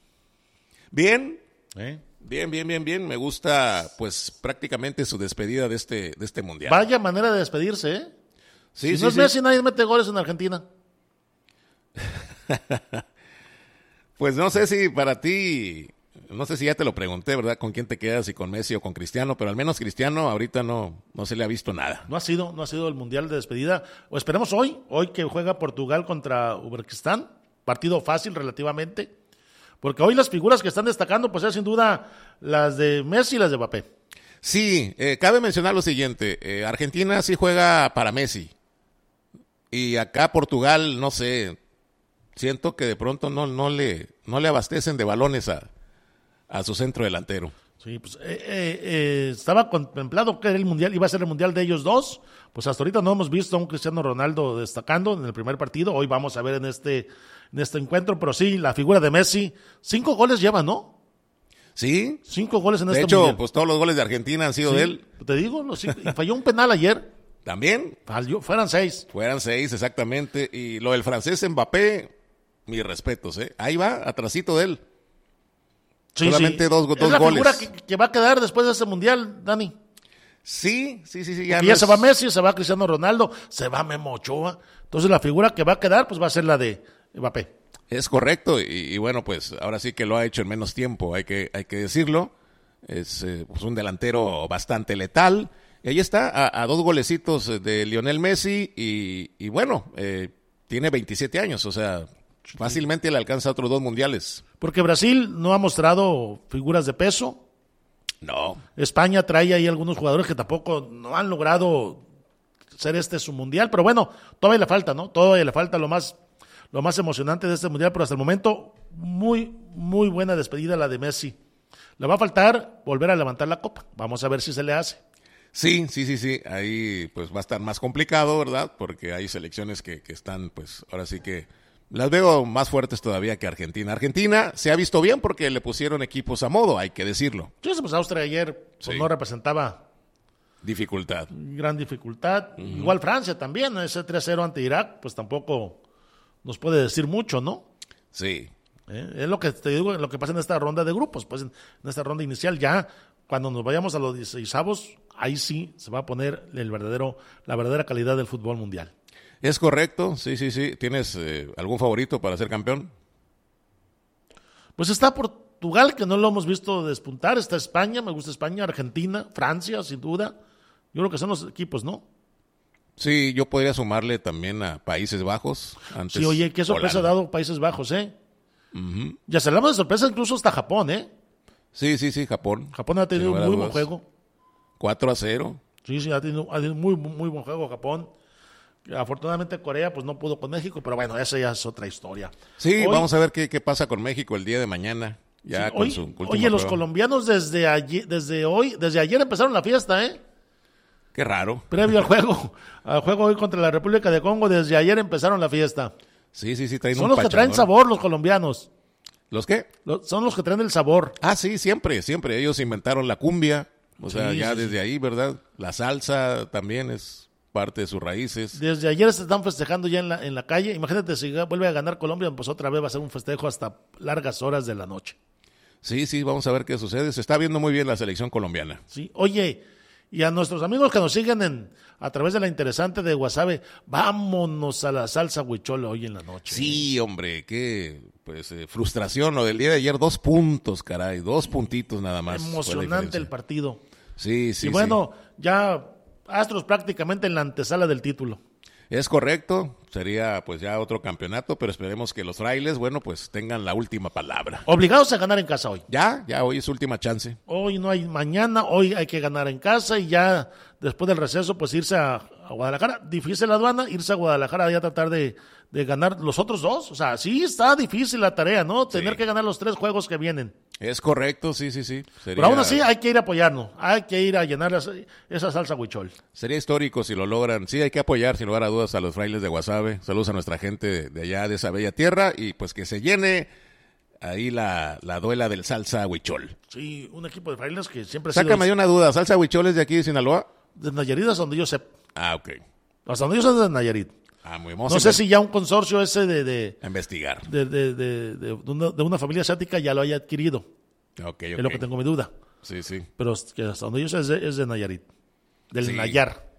Bien, ¿Eh? bien, bien, bien, bien. Me gusta, pues, prácticamente su despedida de este, de este mundial. Vaya manera de despedirse, ¿eh? Sí, si sí, no es sí. Messi, nadie mete goles en Argentina. Pues no sé si para ti, no sé si ya te lo pregunté, ¿verdad? ¿Con quién te quedas, si con Messi o con Cristiano? Pero al menos Cristiano ahorita no, no se le ha visto nada. No ha sido, no ha sido el mundial de despedida. O esperemos hoy, hoy que juega Portugal contra Uzbekistán, partido fácil relativamente, porque hoy las figuras que están destacando, pues es sin duda las de Messi y las de Mbappé. Sí, eh, cabe mencionar lo siguiente, eh, Argentina sí juega para Messi, y acá Portugal, no sé, siento que de pronto no, no, le, no le abastecen de balones a, a su centro delantero. Sí, pues eh, eh, eh, estaba contemplado que era el mundial, iba a ser el mundial de ellos dos, pues hasta ahorita no hemos visto a un Cristiano Ronaldo destacando en el primer partido, hoy vamos a ver en este, en este encuentro, pero sí, la figura de Messi, cinco goles lleva, ¿no? Sí. Cinco goles en de este hecho, mundial. pues todos los goles de Argentina han sido Sí, de él. Te digo, los cinco, y falló un penal ayer. También. Falló, fueran seis. Fueran seis, exactamente. Y lo del francés Mbappé, mis respetos, ¿eh? Ahí va, atrasito de él. Sí, Solamente sí. dos, dos es la goles. figura que, que va a quedar después de este mundial, Dani. Sí, sí, sí, sí. Ya, no ya es... se va Messi, se va Cristiano Ronaldo, se va Memo Ochoa. Entonces la figura que va a quedar, pues va a ser la de Mbappé. Es correcto. Y, y bueno, pues ahora sí que lo ha hecho en menos tiempo, hay que, hay que decirlo. Es eh, pues un delantero bastante letal. Y ahí está, a, a dos golecitos de Lionel Messi. Y, y bueno, eh, tiene veintisiete años, o sea, fácilmente le alcanza otros dos mundiales. Porque Brasil no ha mostrado figuras de peso. No. España trae ahí algunos jugadores que tampoco no han logrado ser este su mundial. Pero bueno, todavía le falta, ¿no? Todavía le falta lo más, lo más emocionante de este mundial. Pero hasta el momento, muy, muy buena despedida la de Messi. Le va a faltar volver a levantar la copa. Vamos a ver si se le hace. Sí, sí, sí, sí. Ahí pues va a estar más complicado, ¿verdad? Porque hay selecciones que, que están, pues, ahora sí que las veo más fuertes todavía que Argentina. Argentina se ha visto bien porque le pusieron equipos a modo, hay que decirlo. Sí, pues Austria ayer pues, Sí. no representaba Dificultad. gran dificultad. Ujú. Igual Francia también, ese tres cero ante Irak, pues tampoco nos puede decir mucho, ¿no? Sí. ¿Eh? Es lo que te digo, lo que pasa en esta ronda de grupos, pues en, en esta ronda inicial ya, cuando nos vayamos a los dieciseisavos, ahí sí se va a poner el verdadero, la verdadera calidad del fútbol mundial. Es correcto, sí, sí, sí. ¿Tienes eh, algún favorito para ser campeón? Pues está Portugal, que no lo hemos visto despuntar, está España, me gusta España, Argentina, Francia, sin duda. Yo creo que son los equipos, ¿no? Sí, yo podría sumarle también a Países Bajos. Antes Sí, oye, qué sorpresa ha Holanda. dado Países Bajos, ¿eh? Ujú. Ya se hablamos de sorpresa incluso hasta Japón, ¿eh? Sí, sí, sí, Japón. Japón ha tenido Sin un lugar a muy buen dudas. juego. cuatro a cero. Sí, sí, ha tenido, ha tenido muy, muy buen juego Japón. Afortunadamente Corea pues no pudo con México, pero bueno, esa ya es otra historia. Sí, Hoy- vamos a ver qué, qué pasa con México el día de mañana. Ya sí, con hoy- su última oye, los prueba. colombianos desde ayer, desde hoy, desde ayer empezaron la fiesta, ¿eh? Qué raro. Previo al juego, al juego hoy contra la República de Congo, desde ayer empezaron la fiesta. Sí, sí, sí, traen Son un los que traen pachangón. sabor los colombianos. ¿Los qué? Los- son los que traen el sabor. Ah, sí, siempre, siempre. Ellos inventaron la cumbia. O sea, Sí, ya sí, desde sí. ahí, ¿verdad? La salsa también es parte de sus raíces. Desde ayer se están festejando ya en la, en la calle. Imagínate si ga- vuelve a ganar Colombia, pues otra vez va a ser un festejo hasta largas horas de la noche. Sí, sí, vamos a ver qué sucede. Se está viendo muy bien la selección colombiana. Sí, oye, y a nuestros amigos que nos siguen en, a través de la interesante de Guasave, vámonos a la salsa huichola hoy en la noche. Sí, hombre, qué pues eh, frustración lo del día de ayer. Dos puntos, caray, dos puntitos nada más. fue la Emocionante diferencia. el partido. Sí, sí, y bueno, ya Astros prácticamente en la antesala del título. sí. Es correcto. Sería pues ya otro campeonato, pero esperemos que los frailes, bueno, pues tengan la última palabra. Obligados a ganar en casa hoy. Ya, ya hoy es su última chance. Hoy no hay mañana, hoy hay que ganar en casa y ya después del receso pues irse a, a Guadalajara. Difícil la aduana, irse a Guadalajara y a tratar de, de ganar los otros dos. O sea, sí está difícil la tarea, ¿no? Tener Sí. que ganar los tres juegos que vienen. Es correcto, sí, sí, sí. Sería, Pero aún así hay que ir a apoyarnos, hay que ir a llenar esa, esa salsa huichol. sería histórico si lo logran. Sí, hay que apoyar, sin lugar a dudas, a los frailes de Guasave. Saludos a nuestra gente de, de allá, de esa bella tierra. Y pues que se llene ahí la, la duela del salsa huichol. Sí, un equipo de frailes que siempre ha Sácame de sido una duda, ¿salsa huichol es de aquí de Sinaloa? de Nayarit, hasta donde yo sé. Ah, ok. Hasta donde yo sé es de Nayarit. Ah, muy vamos No a sé inve- si ya un consorcio ese de, de, a investigar. de, de, de, de una, de una familia asiática ya lo haya adquirido. Ok, ok. Es lo que tengo mi duda. Sí, sí. Pero es que hasta donde yo sé es de, es de Nayarit. Del Sí. Nayar.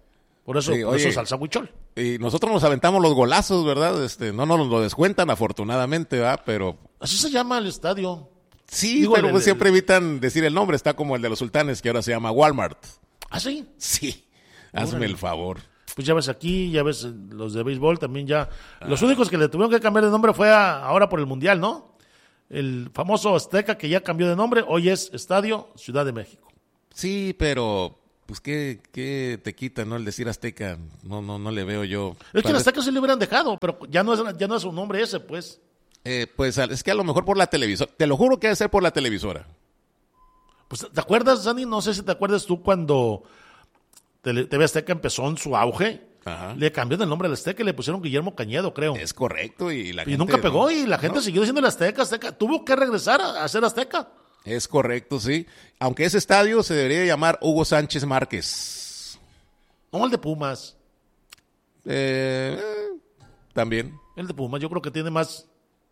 Por eso, Sí, por oye, eso salsa huichol. Y nosotros nos aventamos los golazos, ¿verdad? Este, no nos lo descuentan, afortunadamente, ¿verdad? Pero... Así se llama el estadio. Sí, Digo, pero el- pues el- siempre evitan decir el nombre. Está como el de los Sultanes, que ahora se llama Walmart. ¿Ah, sí? Sí, hazme Órale. el favor. Pues ya ves aquí, ya ves eh, los de béisbol también ya. Los únicos que le tuvieron que cambiar de nombre fue a- ahora por el Mundial, ¿no? El famoso Azteca que ya cambió de nombre, hoy es Estadio Ciudad de México. Sí, pero... Pues, ¿qué, qué te quita, no? El decir Azteca, no no no le veo yo. Es que Tal el vez- Azteca sí le hubieran dejado, pero ya no es, ya no es su nombre ese, pues. Eh, pues es que a lo mejor por la televisora. Te lo juro que debe ser por la televisora. Pues, ¿te acuerdas, Dani? No sé si te acuerdas tú cuando Tele- T V Azteca empezó en su auge. Ajá. Le cambiaron el nombre al Azteca y le pusieron Guillermo Cañedo, creo. Es correcto. Y, la y gente, nunca pegó ¿no? y la gente ¿No? siguió diciendo el Azteca, Azteca. Tuvo que regresar a, a ser Azteca. Es correcto, sí. Aunque ese estadio se debería llamar Hugo Sánchez Márquez. No, el de Pumas. Eh, eh, también. El de Pumas, yo creo que tiene más,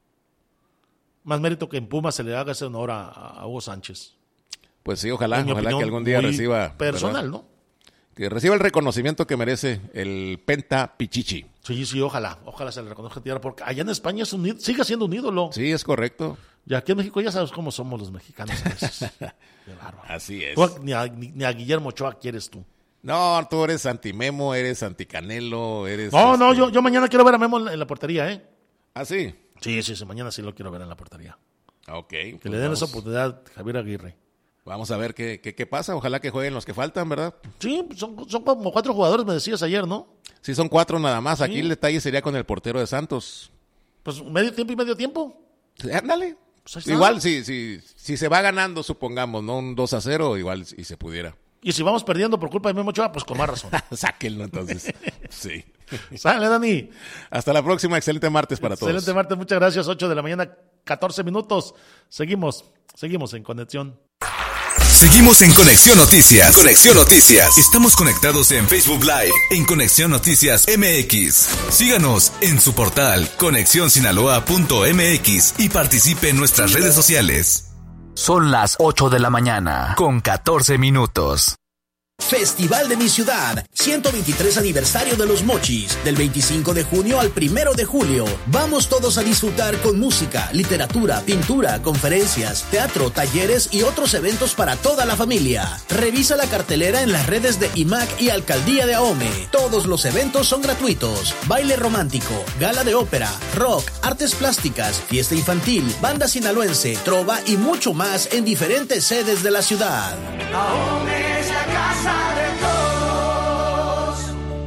más mérito que en Pumas se le haga ese honor a, a Hugo Sánchez. Pues sí, ojalá, En mi ojalá opinión, que algún día muy reciba. personal, ¿verdad? ¿no? Que reciba el reconocimiento que merece el Penta Pichichi. Sí, sí, ojalá, ojalá se le reconozca tierra, porque allá en España es un, í- sigue siendo un ídolo. Sí, es correcto. Y aquí en México ya sabes cómo somos los mexicanos a veces. Qué bárbaro. Así es. Tú a- ni, a, ni- ni a Guillermo Ochoa quieres tú. No, tú eres anti-Memo, eres anti-Canelo, eres... No, no, este- yo, yo mañana quiero ver a Memo en la, en la portería, ¿eh? ¿Ah, sí? Sí, sí, sí, mañana sí lo quiero ver en la portería. Ok. Que pues le den vamos, esa oportunidad a Javier Aguirre. Vamos a ver qué, qué, qué pasa. Ojalá que jueguen los que faltan, ¿verdad? Sí, pues son, son como cuatro jugadores, me decías ayer, ¿no? Sí, son cuatro nada más. Aquí Sí. el detalle sería con el portero de Santos. Pues medio tiempo y medio tiempo. Sí, ándale. Pues ahí está. Igual, si, si, si se va ganando, supongamos, ¿no? Un dos a cero, igual y se pudiera. Y si vamos perdiendo por culpa de Memo Ochoa, pues con más razón. Sáquenlo entonces. Sí. Sale, Dani. Hasta la próxima. Excelente martes para todos. Excelente martes, muchas gracias. ocho de la mañana, catorce minutos. Seguimos, seguimos en conexión. Seguimos en Conexión Noticias. Conexión Noticias. Estamos conectados en Facebook Live en Conexión Noticias M X. Síganos en su portal conexión sinaloa punto m x y participe en nuestras redes sociales. Son las ocho de la mañana, con catorce minutos. Festival de mi ciudad, ciento veintitrés aniversario de los Mochis, del veinticinco de junio al primero de julio. Vamos todos a disfrutar con música, literatura, pintura, conferencias, teatro, talleres y otros eventos para toda la familia. Revisa la cartelera en las redes de I M A C y Alcaldía de Ahome. Todos los eventos son gratuitos. Baile romántico, gala de ópera, rock, artes plásticas, fiesta infantil, banda sinaloense, trova y mucho más en diferentes sedes de la ciudad. Ahome es la casa de todos.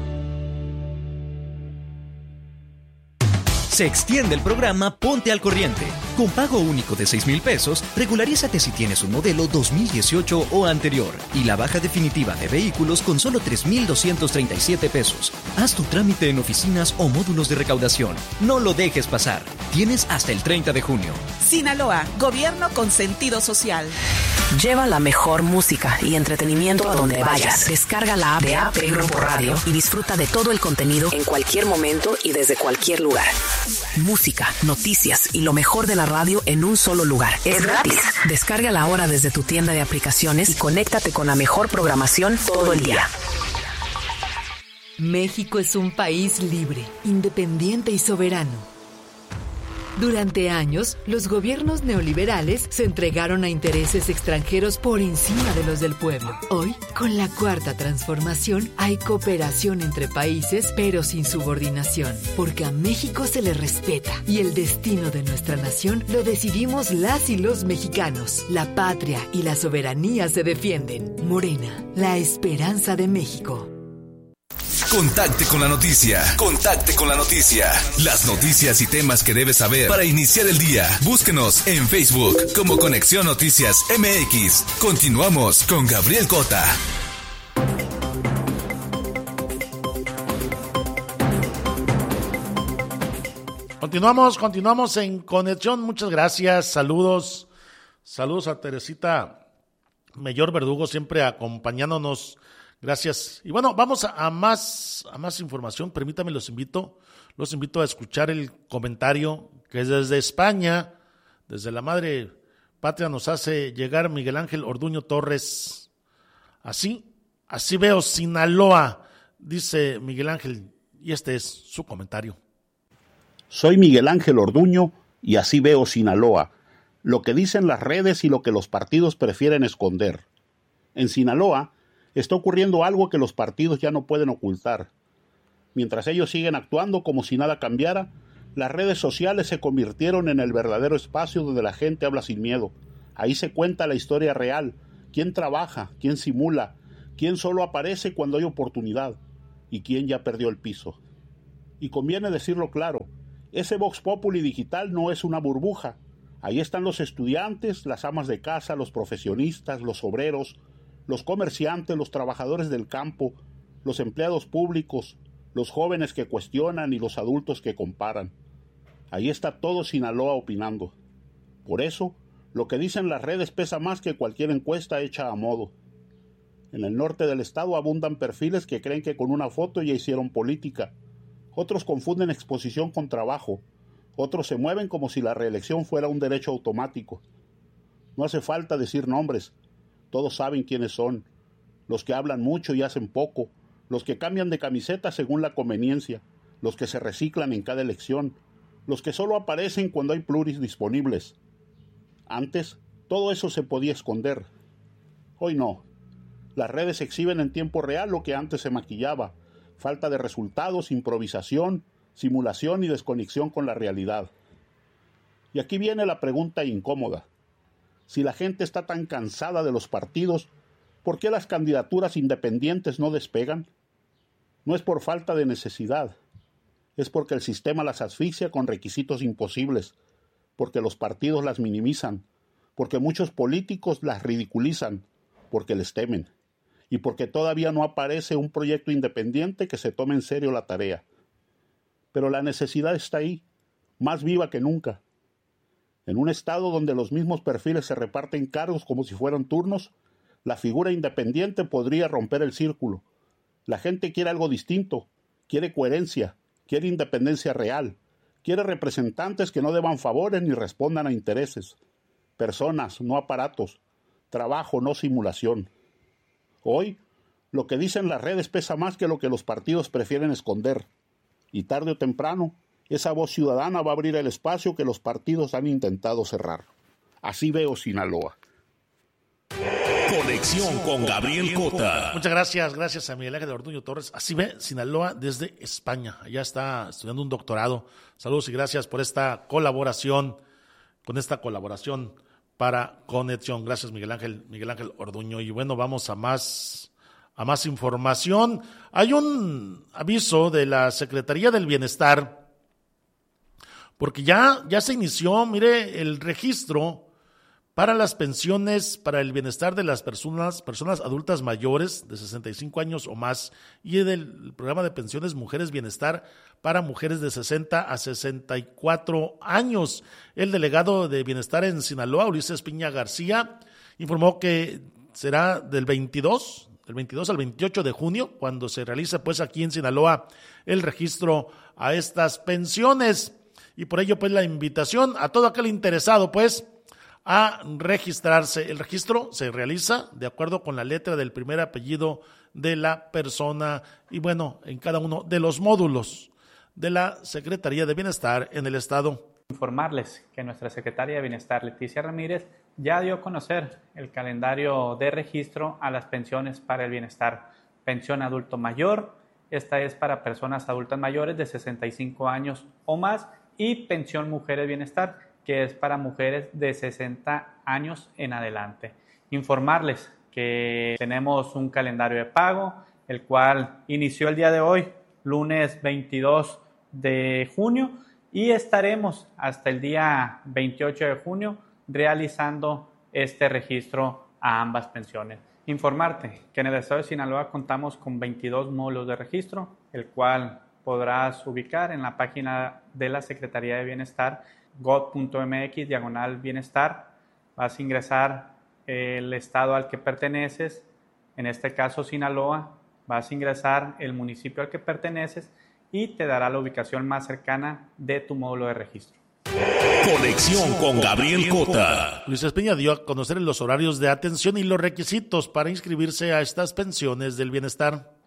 Se extiende el programa Ponte al Corriente. Con pago único de seis mil pesos, regularízate si tienes un modelo dos mil dieciocho o anterior y la baja definitiva de vehículos con solo tres mil doscientos treinta y siete pesos. Haz tu trámite en oficinas o módulos de recaudación. No lo dejes pasar. Tienes hasta el treinta de junio. Sinaloa, gobierno con sentido social. Lleva la mejor música y entretenimiento a donde vayas. Descarga la app de A P Grupo Radio y disfruta de todo el contenido en cualquier momento y desde cualquier lugar. Música, noticias y lo mejor de la radio en un solo lugar. Es gratis. Descárgala ahora desde tu tienda de aplicaciones y conéctate con la mejor programación todo el día. México es un país libre, independiente y soberano. Durante años, los gobiernos neoliberales se entregaron a intereses extranjeros por encima de los del pueblo. Hoy, con la cuarta transformación, hay cooperación entre países, pero sin subordinación, porque a México se le respeta y el destino de nuestra nación lo decidimos las y los mexicanos. La patria y la soberanía se defienden. Morena, la esperanza de México. Contacte con la noticia. Contacte con la noticia. Las noticias y temas que debes saber para iniciar el día. Búsquenos en Facebook como Conexión Noticias M X. Continuamos con Gabriel Cota. Continuamos, continuamos en conexión. Muchas gracias. Saludos. Saludos a Teresita Mayor Verdugo, siempre acompañándonos. Gracias. Y bueno, vamos a, a más a más información. Permítame, los invito, los invito a escuchar el comentario que desde España, desde la madre patria, nos hace llegar Miguel Ángel Orduño Torres. Así, así veo Sinaloa. dice Miguel Ángel, y este es su comentario. Soy Miguel Ángel Orduño y así veo Sinaloa, lo que dicen las redes y lo que los partidos prefieren esconder. En Sinaloa está ocurriendo algo que los partidos ya no pueden ocultar. Mientras ellos siguen actuando como si nada cambiara, las redes sociales se convirtieron en el verdadero espacio donde la gente habla sin miedo. Ahí se cuenta la historia real, quién trabaja, quién simula, quién solo aparece cuando hay oportunidad y quién ya perdió el piso. Y conviene decirlo claro, ese Vox Populi digital no es una burbuja. Ahí están los estudiantes, las amas de casa, los profesionistas, los obreros, los comerciantes, los trabajadores del campo, los empleados públicos, los jóvenes que cuestionan y los adultos que comparan. Ahí está todo Sinaloa opinando. Por eso, lo que dicen las redes pesa más que cualquier encuesta hecha a modo. En el norte del estado abundan perfiles que creen que con una foto ya hicieron política. Otros confunden exposición con trabajo. Otros se mueven como si la reelección fuera un derecho automático. No hace falta decir nombres. Todos saben quiénes son. Los que hablan mucho y hacen poco. Los que cambian de camiseta según la conveniencia. Los que se reciclan en cada elección. Los que solo aparecen cuando hay pluris disponibles. Antes, todo eso se podía esconder. Hoy no. Las redes exhiben en tiempo real lo que antes se maquillaba. Falta de resultados, improvisación, simulación y desconexión con la realidad. Y aquí viene la pregunta incómoda. Si la gente está tan cansada de los partidos, ¿por qué las candidaturas independientes no despegan? No es por falta de necesidad. Es porque el sistema las asfixia con requisitos imposibles, porque los partidos las minimizan, porque muchos políticos las ridiculizan, porque les temen, y porque todavía no aparece un proyecto independiente que se tome en serio la tarea. Pero la necesidad está ahí, más viva que nunca. En un estado donde los mismos perfiles se reparten cargos como si fueran turnos, la figura independiente podría romper el círculo. La gente quiere algo distinto, quiere coherencia, quiere independencia real, quiere representantes que no deban favores ni respondan a intereses. Personas, no aparatos. Trabajo, no simulación. Hoy, lo que dicen las redes pesa más que lo que los partidos prefieren esconder. Y tarde o temprano, esa voz ciudadana va a abrir el espacio que los partidos han intentado cerrar. Así veo Sinaloa. Conexión con Gabriel Cota. Muchas gracias, gracias a Miguel Ángel Orduño Torres. Así ve Sinaloa desde España. Allá está estudiando un doctorado. Saludos y gracias por esta colaboración, con esta colaboración para Conexión. Gracias, Miguel Ángel, Miguel Ángel Orduño. Y bueno, vamos a más, a más información. Hay un aviso de la Secretaría del Bienestar, porque ya, ya se inició, mire, el registro para las pensiones para el bienestar de las personas, personas adultas mayores de sesenta y cinco años o más, y del programa de pensiones Mujeres Bienestar para mujeres de sesenta a sesenta y cuatro años. El delegado de Bienestar en Sinaloa, Ulises Piña García, informó que será del veintidós, del veintidós al veintiocho de junio, cuando se realice pues aquí en Sinaloa el registro a estas pensiones. Y por ello pues la invitación a todo aquel interesado pues a registrarse. El registro se realiza de acuerdo con la letra del primer apellido de la persona y bueno, en cada uno de los módulos de la Secretaría de Bienestar en el Estado. Informarles que nuestra Secretaria de Bienestar, Leticia Ramírez, ya dio a conocer el calendario de registro a las pensiones para el bienestar. Pensión adulto mayor, esta es para personas adultas mayores de sesenta y cinco años o más, y pensión mujeres bienestar, que es para mujeres de sesenta años en adelante. Informarles que tenemos un calendario de pago, el cual inició el día de hoy, lunes veintidós de junio, y estaremos hasta el día veintiocho de junio realizando este registro a ambas pensiones. Informarte que en el estado de Sinaloa contamos con veintidós módulos de registro, el cual podrás ubicar en la página de la Secretaría de Bienestar, gov.mx, diagonal bienestar. Vas a ingresar el estado al que perteneces, en este caso Sinaloa, vas a ingresar el municipio al que perteneces y te dará la ubicación más cercana de tu módulo de registro. Conexión con Gabriel Cota. Luis Espeña dio a conocer los horarios de atención y los requisitos para inscribirse a estas pensiones del bienestar.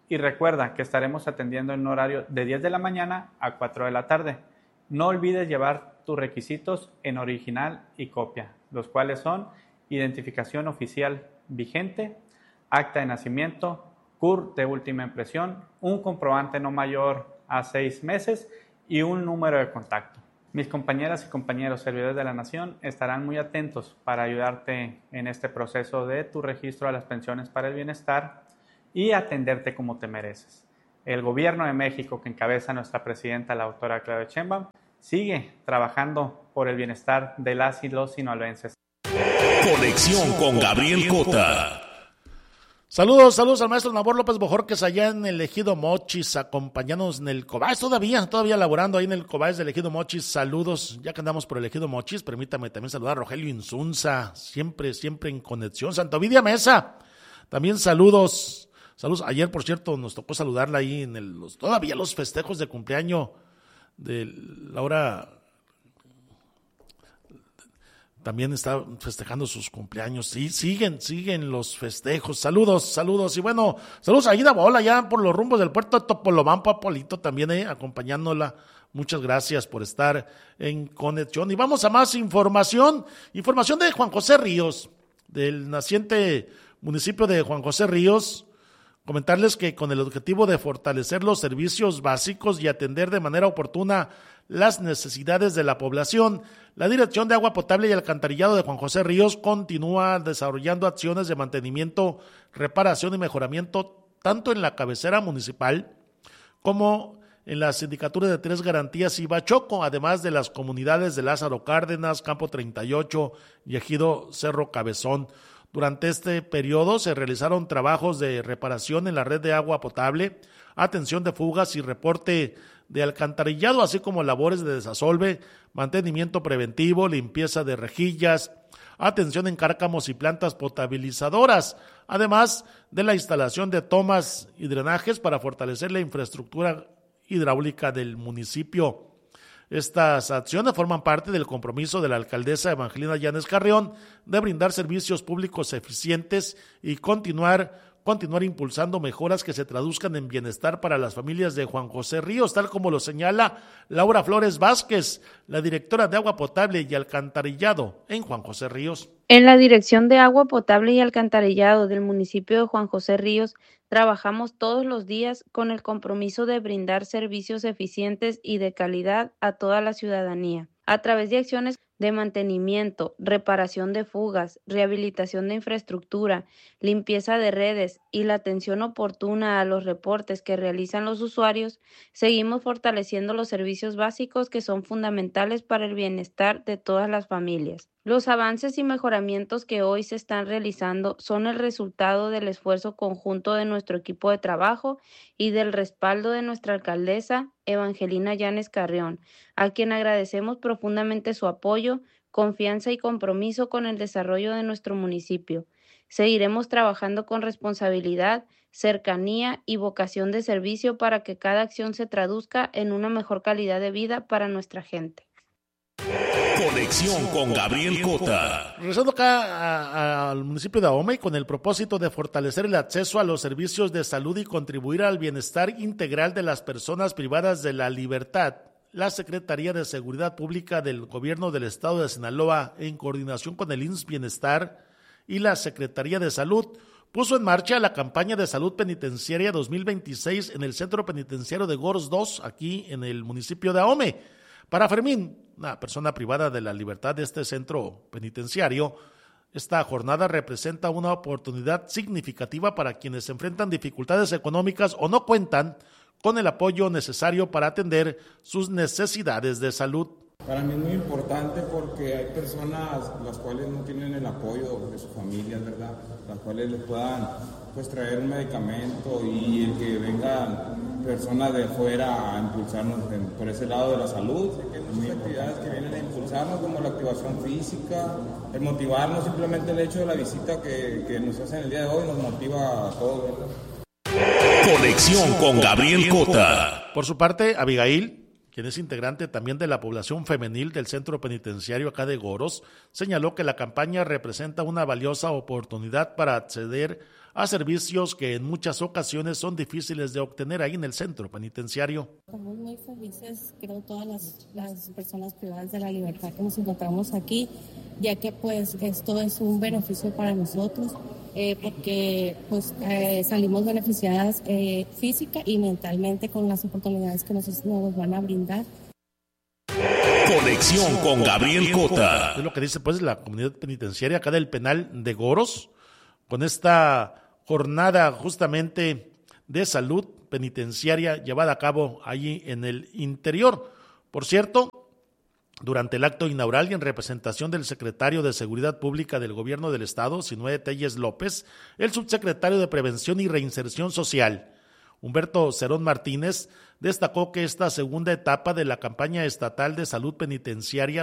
Y recuerda que estaremos atendiendo en un horario de diez de la mañana a cuatro de la tarde. No olvides llevar tus requisitos en original y copia, los cuales son identificación oficial vigente, acta de nacimiento, C U R de última impresión, un comprobante no mayor a seis meses y un número de contacto. Mis compañeras y compañeros servidores de la Nación estarán muy atentos para ayudarte en este proceso de tu registro a las pensiones para el bienestar y atenderte como te mereces. El Gobierno de México, que encabeza nuestra presidenta, la doctora Claudia Sheinbaum, sigue trabajando por el bienestar de las y los sinaloenses. Conexión con Gabriel Cota. Saludos, saludos al maestro Nabor López Bojorquez allá en el Ejido Mochis, acompañándonos en el Cobáez, todavía, todavía laborando ahí en el Cobáez del Ejido Mochis. Saludos, ya que andamos por el Ejido Mochis, permítame también saludar a Rogelio Insunza, siempre, siempre en conexión. Santo Ovidia Mesa, también saludos, saludos. Ayer, por cierto, nos tocó saludarla ahí en el, los, todavía los festejos de cumpleaños de Laura. También está festejando sus cumpleaños. Sí, siguen, siguen los festejos. Saludos, saludos. Y bueno, saludos a Ida Bola, ya por los rumbos del puerto de Topolobampo, Polito también, eh, acompañándola. Muchas gracias por estar en conexión. Y vamos a más información. Información de Juan José Ríos, del naciente municipio de Juan José Ríos. Comentarles que con el objetivo de fortalecer los servicios básicos y atender de manera oportuna las necesidades de la población, la Dirección de Agua Potable y Alcantarillado de Juan José Ríos continúa desarrollando acciones de mantenimiento, reparación y mejoramiento tanto en la cabecera municipal como en la sindicatura de Tres Garantías y Bachoco, además de las comunidades de Lázaro Cárdenas, Campo treinta y ocho y Ejido Cerro Cabezón. Durante este periodo se realizaron trabajos de reparación en la red de agua potable, atención de fugas y reporte de alcantarillado, así como labores de desasolve, mantenimiento preventivo, limpieza de rejillas, atención en cárcamos y plantas potabilizadoras, además de la instalación de tomas y drenajes para fortalecer la infraestructura hidráulica del municipio. Estas acciones forman parte del compromiso de la alcaldesa Evangelina Llanes Carrión de brindar servicios públicos eficientes y continuar continuar impulsando mejoras que se traduzcan en bienestar para las familias de Juan José Ríos, tal como lo señala Laura Flores Vázquez, la directora de Agua Potable y Alcantarillado en Juan José Ríos. En la Dirección de Agua Potable y Alcantarillado del municipio de Juan José Ríos, trabajamos todos los días con el compromiso de brindar servicios eficientes y de calidad a toda la ciudadanía, a través de acciones de mantenimiento, reparación de fugas, rehabilitación de infraestructura, limpieza de redes y la atención oportuna a los reportes que realizan los usuarios. Seguimos fortaleciendo los servicios básicos que son fundamentales para el bienestar de todas las familias. Los avances y mejoramientos que hoy se están realizando son el resultado del esfuerzo conjunto de nuestro equipo de trabajo y del respaldo de nuestra alcaldesa, Evangelina Llanes Carrión, a quien agradecemos profundamente su apoyo, confianza y compromiso con el desarrollo de nuestro municipio. Seguiremos trabajando con responsabilidad, cercanía y vocación de servicio para que cada acción se traduzca en una mejor calidad de vida para nuestra gente. Conexión con Gabriel Cota. Regresando acá a, a, al municipio de Ahome, con el propósito de fortalecer el acceso a los servicios de salud y contribuir al bienestar integral de las personas privadas de la libertad, la Secretaría de Seguridad Pública del Gobierno del Estado de Sinaloa, en coordinación con el I M S S Bienestar y la Secretaría de Salud, puso en marcha la campaña de salud penitenciaria dos mil veintiséis en el Centro Penitenciario de Goros dos, aquí en el municipio de Ahome. Para Fermín, una persona privada de la libertad de este centro penitenciario, esta jornada representa una oportunidad significativa para quienes enfrentan dificultades económicas o no cuentan con el apoyo necesario para atender sus necesidades de salud. Para mí es muy importante porque hay personas las cuales no tienen el apoyo de sus familias, ¿verdad? Las cuales les puedan pues traer un medicamento y el que vengan personas de fuera a impulsarnos en, por ese lado de la salud. Hay muchas actividades que vienen a impulsarnos, como la activación física, el motivarnos, simplemente el hecho de la visita que, que nos hacen el día de hoy nos motiva a todos, ¿verdad? Conexión con Gabriel Cota. Por su parte, Abigail, quien es integrante también de la población femenil del centro penitenciario acá de Goros, señaló que la campaña representa una valiosa oportunidad para acceder a servicios que en muchas ocasiones son difíciles de obtener ahí en el centro penitenciario. Estamos muy felices, creo, todas las, las personas privadas de la libertad que nos encontramos aquí, ya que pues esto es un beneficio para nosotros, eh, porque pues eh, salimos beneficiadas eh, física y mentalmente con las oportunidades que nos, nos van a brindar. Conexión con Gabriel Cota. Es lo que dice pues la comunidad penitenciaria acá del penal de Goros, con esta jornada justamente de salud penitenciaria llevada a cabo allí en el interior. Por cierto, durante el acto inaugural y en representación del secretario de Seguridad Pública del Gobierno del Estado, Sinué Telles López, el subsecretario de Prevención y Reinserción Social, Humberto Cerón Martínez, destacó que esta segunda etapa de la campaña estatal de salud penitenciaria